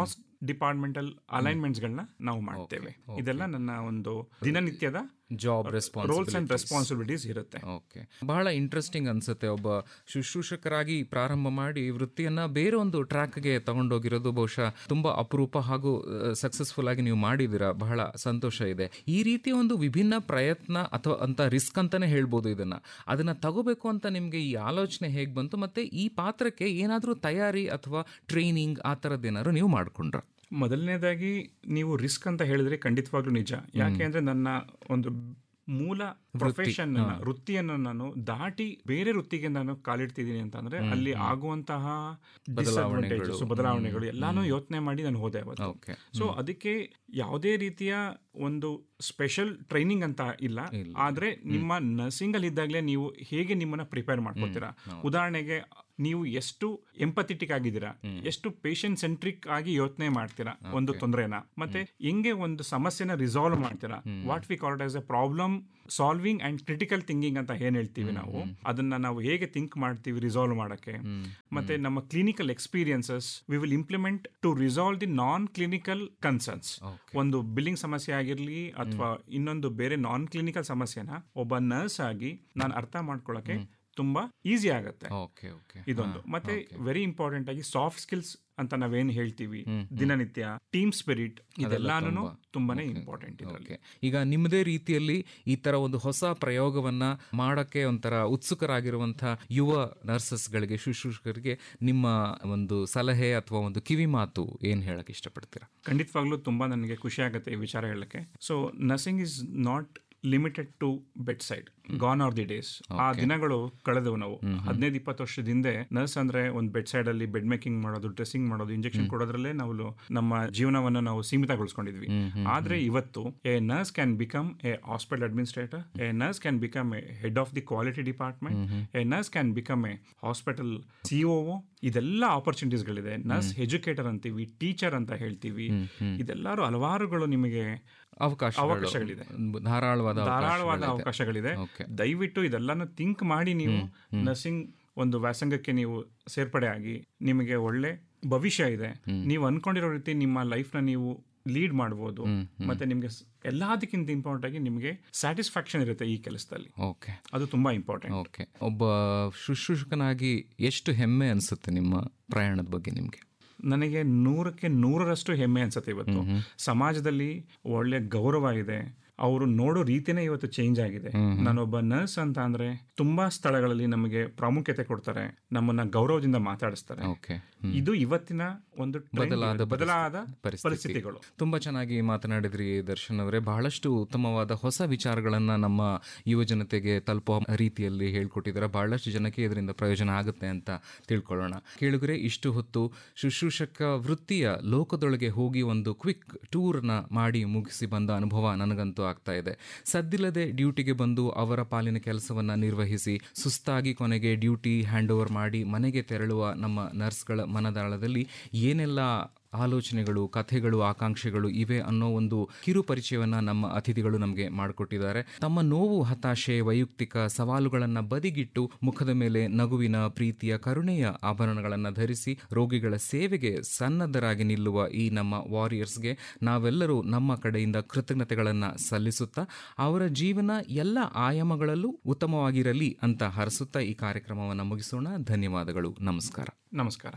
ಡಿಪಾರ್ಟ್ಮೆಂಟಲ್ ಅಲೈನ್ಮೆಂಟ್ಸ್ಗಳನ್ನ ನಾವು ಮಾಡ್ತೇವೆ. ಇದೆಲ್ಲ ನನ್ನ ಒಂದು ದಿನನಿತ್ಯದ ಜಾಬ್ ರೋಲ್ಸ್ ಅಂಡ್ ರೆಸ್ಪಾನ್ಸಿಬಿಲಿಟೀಸ್ ಇರುತ್ತೆ. ಓಕೆ, ಬಹಳ ಇಂಟ್ರೆಸ್ಟಿಂಗ್ ಅನ್ಸುತ್ತೆ. ಒಬ್ಬ ಶುಶ್ರೂಷಕರಾಗಿ ಪ್ರಾರಂಭ ಮಾಡಿ ವೃತ್ತಿಯನ್ನ ಬೇರೆ ಒಂದು ಟ್ರ್ಯಾಕ್ಗೆ ತಗೊಂಡೋಗಿರೋದು ಬಹುಶಃ ತುಂಬಾ ಅಪರೂಪ ಹಾಗೂ ಸಕ್ಸಸ್ಫುಲ್ ಆಗಿ ನೀವು ಮಾಡಿದಿರ. ಬಹಳ ಸಂತೋಷ ಇದೆ. ಈ ರೀತಿಯ ಒಂದು ವಿಭಿನ್ನ ಪ್ರಯತ್ನ ಅಥವಾ ಅಂತ ರಿಸ್ಕ್ ಅಂತಾನೆ ಹೇಳ್ಬೋದು ಇದನ್ನ. ಅದನ್ನ ತಗೋಬೇಕು ಅಂತ ನಿಮ್ಗೆ ಈ ಆಲೋಚನೆ ಹೇಗೆ ಬಂತು? ಮತ್ತೆ ಈ ಪಾತ್ರಕ್ಕೆ ಏನಾದ್ರೂ ತಯಾರಿ ಅಥವಾ ಟ್ರೈನಿಂಗ್ ಆ ತರದ್ದು ಏನಾದ್ರು ನೀವು ಮಾಡ್ಕೊಂಡ್ರ? ಮೊದಲನೇದಾಗಿ ನೀವು ರಿಸ್ಕ್ ಅಂತ ಹೇಳಿದ್ರೆ ಖಂಡಿತವಾಗ್ಲೂ ನಿಜ. ಯಾಕೆ ಅಂದ್ರೆ ನನ್ನ ಒಂದು ಮೂಲ ಪ್ರೊಫೆಷನ್ ವೃತ್ತಿಯನ್ನು ನಾನು ದಾಟಿ ಬೇರೆ ವೃತ್ತಿಗೆ ನಾನು ಕಾಲಿಡ್ತಿದ್ದೀನಿ ಅಂತಂದ್ರೆ ಅಲ್ಲಿ ಆಗುವಂತಹ ಡಿಸ್ಅಡ್ವಾಂಟೇಜಸ್ ಬದಲಾವಣೆಗಳು ಎಲ್ಲಾನು ಯೋಚನೆ ಮಾಡಿ ನಾನು ಹೋದೆ ಅವತ್ತು. ಸೊ ಅದಕ್ಕೆ ಯಾವುದೇ ರೀತಿಯ ಒಂದು ಸ್ಪೆಷಲ್ ಟ್ರೈನಿಂಗ್ ಅಂತ ಇಲ್ಲ. ಆದ್ರೆ ನಿಮ್ಮ ನರ್ಸಿಂಗ್ ಅಲ್ಲಿ ಇದ್ದಾಗಲೇ ನೀವು ಹೇಗೆ ನಿಮ್ಮನ್ನ ಪ್ರಿಪೇರ್ ಮಾಡ್ಕೊತೀರಾ. ಉದಾಹರಣೆಗೆ ನೀವು ಎಷ್ಟು ಎಂಪಥೆಟಿಕ್ ಆಗಿದ್ದೀರಾ, ಎಷ್ಟು ಪೇಷಂಟ್ ಸೆಂಟ್ರಿಕ್ ಆಗಿ ಯೋಚನೆ ಮಾಡ್ತೀರಾ ಒಂದು ತೊಂದರೆನ, ಮತ್ತೆ ಹೆಂಗೆ ಒಂದು ಸಮಸ್ಯೆನ ರಿಸಾಲ್ವ್ ಮಾಡ್ತೀರಾ. What we call it as A problem solving and critical thinking ಅಂತ ಏನ್ ಹೇಳ್ತೀವಿ ನಾವು, ಅದನ್ನ ನಾವು ಹೇಗೆ ಥಿಂಕ್ ಮಾಡ್ತೀವಿ ರಿಸಾಲ್ವ್ ಮಾಡಕ್ಕೆ. ಮತ್ತೆ ನಮ್ಮ clinical experiences we will implement to resolve the non clinical concerns. ಒಂದು ಬಿಲ್ಲಿಂಗ್ ಸಮಸ್ಯೆ ಆಗಿರ್ಲಿ ಅಥವಾ ಇನ್ನೊಂದು ಬೇರೆ ನಾನ್ ಕ್ಲಿನಿಕಲ್ ಸಮಸ್ಯೆನ ಒಬ್ಬ ನರ್ಸ್ ಆಗಿ ನಾನು ಅರ್ಥ ಮಾಡ್ಕೊಳ್ಳಕ್ಕೆ ತುಂಬಾ ಈಸಿ ಆಗತ್ತೆ. ಇದೊಂದು. ಮತ್ತೆ ವೆರಿ ಇಂಪಾರ್ಟೆಂಟ್ ಆಗಿ ಸಾಫ್ಟ್ ಸ್ಕಿಲ್ಸ್ ಅಂತ ನಾವೇನ್ ಹೇಳ್ತೀವಿ, ದಿನನಿತ್ಯ ಟೀಮ್ ಸ್ಪಿರಿಟ್, ಇದೆಲ್ಲಾನು ತುಂಬಾನೇ ಇಂಪಾರ್ಟೆಂಟ್ ಇದರಲ್ಲಿ. ಈಗ ನಿಮ್ಮದೇ ರೀತಿಯಲ್ಲಿ ಈ ತರ ಒಂದು ಹೊಸ ಪ್ರಯೋಗವನ್ನ ಮಾಡಕ್ಕೆ ಒಂಥರ ಉತ್ಸುಕರಾಗಿರುವಂತಹ ಯುವ ನರ್ಸಸ್ ಗಳಿಗೆ, ಶುಶ್ರೂಷಕರಿಗೆ ನಿಮ್ಮ ಒಂದು ಸಲಹೆ ಅಥವಾ ಒಂದು ಕಿವಿ ಮಾತು ಏನ್ ಹೇಳಕ್ ಇಷ್ಟಪಡ್ತೀರಾ? ಖಂಡಿತವಾಗ್ಲೂ ತುಂಬಾ ನನಗೆ ಖುಷಿ ಆಗುತ್ತೆ ಈ ವಿಚಾರ ಹೇಳಕ್ಕೆ. So nursing is not limited to bed side. Gone R the days. ಆ ದಿನಗಳು ಕಳೆದವು. ನಾವು ಹದಿನೈದು ಇಪ್ಪತ್ತು ವರ್ಷದ ಹಿಂದೆ ನರ್ಸ್ ಅಂದ್ರೆ ಒಂದು ಬೆಡ್ ಸೈಡ್ ಅಲ್ಲಿ ಬೆಡ್ ಮೇಕಿಂಗ್ ಮಾಡೋದು, ಡ್ರೆಸ್ಸಿಂಗ್ ಮಾಡೋದು, ಇಂಜೆಕ್ಷನ್ ಕೊಡೋದ್ರಲ್ಲೇ ನಾವು ನಮ್ಮ ಜೀವನವನ್ನು ನಾವು ಸೀಮಿತಗೊಳಿಸ್ಕೊಂಡಿದ್ವಿ. ಆದ್ರೆ ಇವತ್ತು A nurse can become A hospital administrator, A nurse can become A head of the quality department, A nurse can become A hospital CO. ಇದೆಲ್ಲ ಆಪರ್ಚುನಿಟೀಸ್ ಗಳಿದೆ. ನರ್ಸ್ ಎಜುಕೇಟರ್ ಅಂತೀವಿ, ಟೀಚರ್ ಅಂತ ಹೇಳ್ತೀವಿ. ಇದೆಲ್ಲರೂ ಹಲವಾರುಗಳು ನಿಮಗೆ ಅವಕಾಶ ಅವಕಾಶಗಳಿದೆ, ಧಾರಾಳವಾದ ಧಾರಾಳವಾದ ಅವಕಾಶಗಳಿದೆ. ದಯವಿಟ್ಟು ಇದೆಲ್ಲಾನು ಥಿಂಕ್ ಮಾಡಿ ನೀವು ನರ್ಸಿಂಗ್ ಒಂದು ವ್ಯಾಸಂಗಕ್ಕೆ ನೀವು ಸೇರ್ಪಡೆ ಆಗಿ ನಿಮಗೆ ಒಳ್ಳೆ ಭವಿಷ್ಯ ಇದೆ. ನೀವು ಅನ್ಕೊಂಡಿರೋ ರೀತಿ ನಿಮ್ಮ ಲೈಫ್ ನ ನೀವು ಲೀಡ್ ಮಾಡಬಹುದು. ಮತ್ತೆ ನಿಮ್ಗೆ ಎಲ್ಲದಕ್ಕಿಂತ ಇಂಪಾರ್ಟೆಂಟ್ ಆಗಿ ನಿಮಗೆ ಸ್ಯಾಟಿಸ್ಫ್ಯಾಕ್ಷನ್ ಇರುತ್ತೆ ಈ ಕೆಲಸದಲ್ಲಿ. ಓಕೆ, ಅದು ತುಂಬಾ ಇಂಪಾರ್ಟೆಂಟ್. ಓಕೆ, ಒಬ್ಬ ಶುಶ್ರೂಷಕನಾಗಿ ಎಷ್ಟು ಹೆಮ್ಮೆ ಅನ್ಸುತ್ತೆ ನಿಮ್ಮ ಪ್ರಯಾಣದ ಬಗ್ಗೆ ನಿಮ್ಗೆ? ನನಗೆ ನೂರಕ್ಕೆ ನೂರರಷ್ಟು ಹೆಮ್ಮೆ ಅನ್ಸುತ್ತೆ. ಇವತ್ತು ಸಮಾಜದಲ್ಲಿ ಒಳ್ಳೆ ಗೌರವ ಇದೆ. ಅವರು ನೋಡೋ ರೀತಿನೇ ಇವತ್ತು ಚೇಂಜ್ ಆಗಿದೆ. ನಾನೊಬ್ಬ ನರ್ಸ್ ಅಂತ ಅಂದ್ರೆ ತುಂಬಾ ಸ್ಥಳಗಳಲ್ಲಿ ನಮಗೆ ಪ್ರಾಮುಖ್ಯತೆ ಕೊಡ್ತಾರೆ, ನಮ್ಮನ್ನ ಗೌರವದಿಂದ ಮಾತಾಡಿಸ್ತಾರೆ. ಇದು ಇವತ್ತಿನ ಒಂದು ಬದಲಾದ ಬದಲಾದ ಪರಿಸ್ಥಿತಿಗಳು. ತುಂಬಾ ಚೆನ್ನಾಗಿ ಮಾತನಾಡಿದ್ರಿ ದರ್ಶನ್ ಅವರೇ. ಬಹಳಷ್ಟು ಉತ್ತಮವಾದ ಹೊಸ ವಿಚಾರಗಳನ್ನ ನಮ್ಮ ಯುವ ಜನತೆಗೆ ತಲುಪುವ ರೀತಿಯಲ್ಲಿ ಹೇಳ್ಕೊಟ್ಟಿದ್ದಾರೆ. ಬಹಳಷ್ಟು ಜನಕ್ಕೆ ಇದರಿಂದ ಪ್ರಯೋಜನ ಆಗುತ್ತೆ ಅಂತ ತಿಳ್ಕೊಳ್ಳೋಣ. ಕೇಳುಗರೆ, ಇಷ್ಟು ಹೊತ್ತು ಶುಶ್ರೂಷಕ ವೃತ್ತಿಯ ಲೋಕದೊಳಗೆ ಹೋಗಿ ಒಂದು ಕ್ವಿಕ್ ಟೂರ್ನ ಮಾಡಿ ಮುಗಿಸಿ ಬಂದ ಅನುಭವ ನನಗಂತೂ ಆಗ್ತಾ ಇದೆ. ಸದ್ದಿಲ್ಲದೆ ಡ್ಯೂಟಿಗೆ ಬಂದು ಅವರ ಪಾಲಿನ ಕೆಲಸವನ್ನ ನಿರ್ವಹಿಸಿ ಸುಸ್ತಾಗಿ ಕೊನೆಗೆ ಡ್ಯೂಟಿ ಹ್ಯಾಂಡ್ ಓವರ್ ಮಾಡಿ ಮನೆಗೆ ತೆರಳುವ ನಮ್ಮ ನರ್ಸ್ಗಳ ಮನದಾಳದಲ್ಲಿ ಏನೆಲ್ಲ ಆಲೋಚನೆಗಳು, ಕಥೆಗಳು, ಆಕಾಂಕ್ಷೆಗಳು ಇವೆ ಅನ್ನೋ ಒಂದು ಕಿರು ಪರಿಚಯವನ್ನ ನಮ್ಮ ಅತಿಥಿಗಳು ನಮಗೆ ಮಾಡಿಕೊಟ್ಟಿದ್ದಾರೆ. ತಮ್ಮ ನೋವು, ಹತಾಶೆ, ವೈಯಕ್ತಿಕ ಸವಾಲುಗಳನ್ನು ಬದಿಗಿಟ್ಟು ಮುಖದ ಮೇಲೆ ನಗುವಿನ, ಪ್ರೀತಿಯ, ಕರುಣೆಯ ಆಭರಣಗಳನ್ನು ಧರಿಸಿ ರೋಗಿಗಳ ಸೇವೆಗೆ ಸನ್ನದ್ಧರಾಗಿ ನಿಲ್ಲುವ ಈ ನಮ್ಮ ವಾರಿಯರ್ಸ್ಗೆ ನಾವೆಲ್ಲರೂ ನಮ್ಮ ಕಡೆಯಿಂದ ಕೃತಜ್ಞತೆಗಳನ್ನು ಸಲ್ಲಿಸುತ್ತಾ ಅವರ ಜೀವನ ಎಲ್ಲ ಆಯಾಮಗಳಲ್ಲೂ ಉತ್ತಮವಾಗಿರಲಿ ಅಂತ ಹರಸುತ್ತಾ ಈ ಕಾರ್ಯಕ್ರಮವನ್ನು ಮುಗಿಸೋಣ. ಧನ್ಯವಾದಗಳು. ನಮಸ್ಕಾರ. ನಮಸ್ಕಾರ.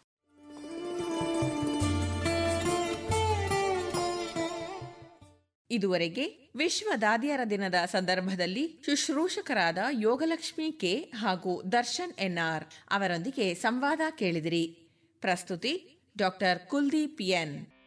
ಇದುವರೆಗೆ ವಿಶ್ವ ದಾದಿಯರ ದಿನದ ಸಂದರ್ಭದಲ್ಲಿ ಶುಶ್ರೂಷಕರಾದ ಯೋಗಲಕ್ಷ್ಮಿ ಕೆ ಹಾಗೂ ದರ್ಶನ್ ಎನ್ಆರ್ ಅವರೊಂದಿಗೆ ಸಂವಾದ ಕೇಳಿದಿರಿ. ಪ್ರಸ್ತುತಿ ಡಾಕ್ಟರ್ ಕುಲ್ದೀಪ್ ಎನ್.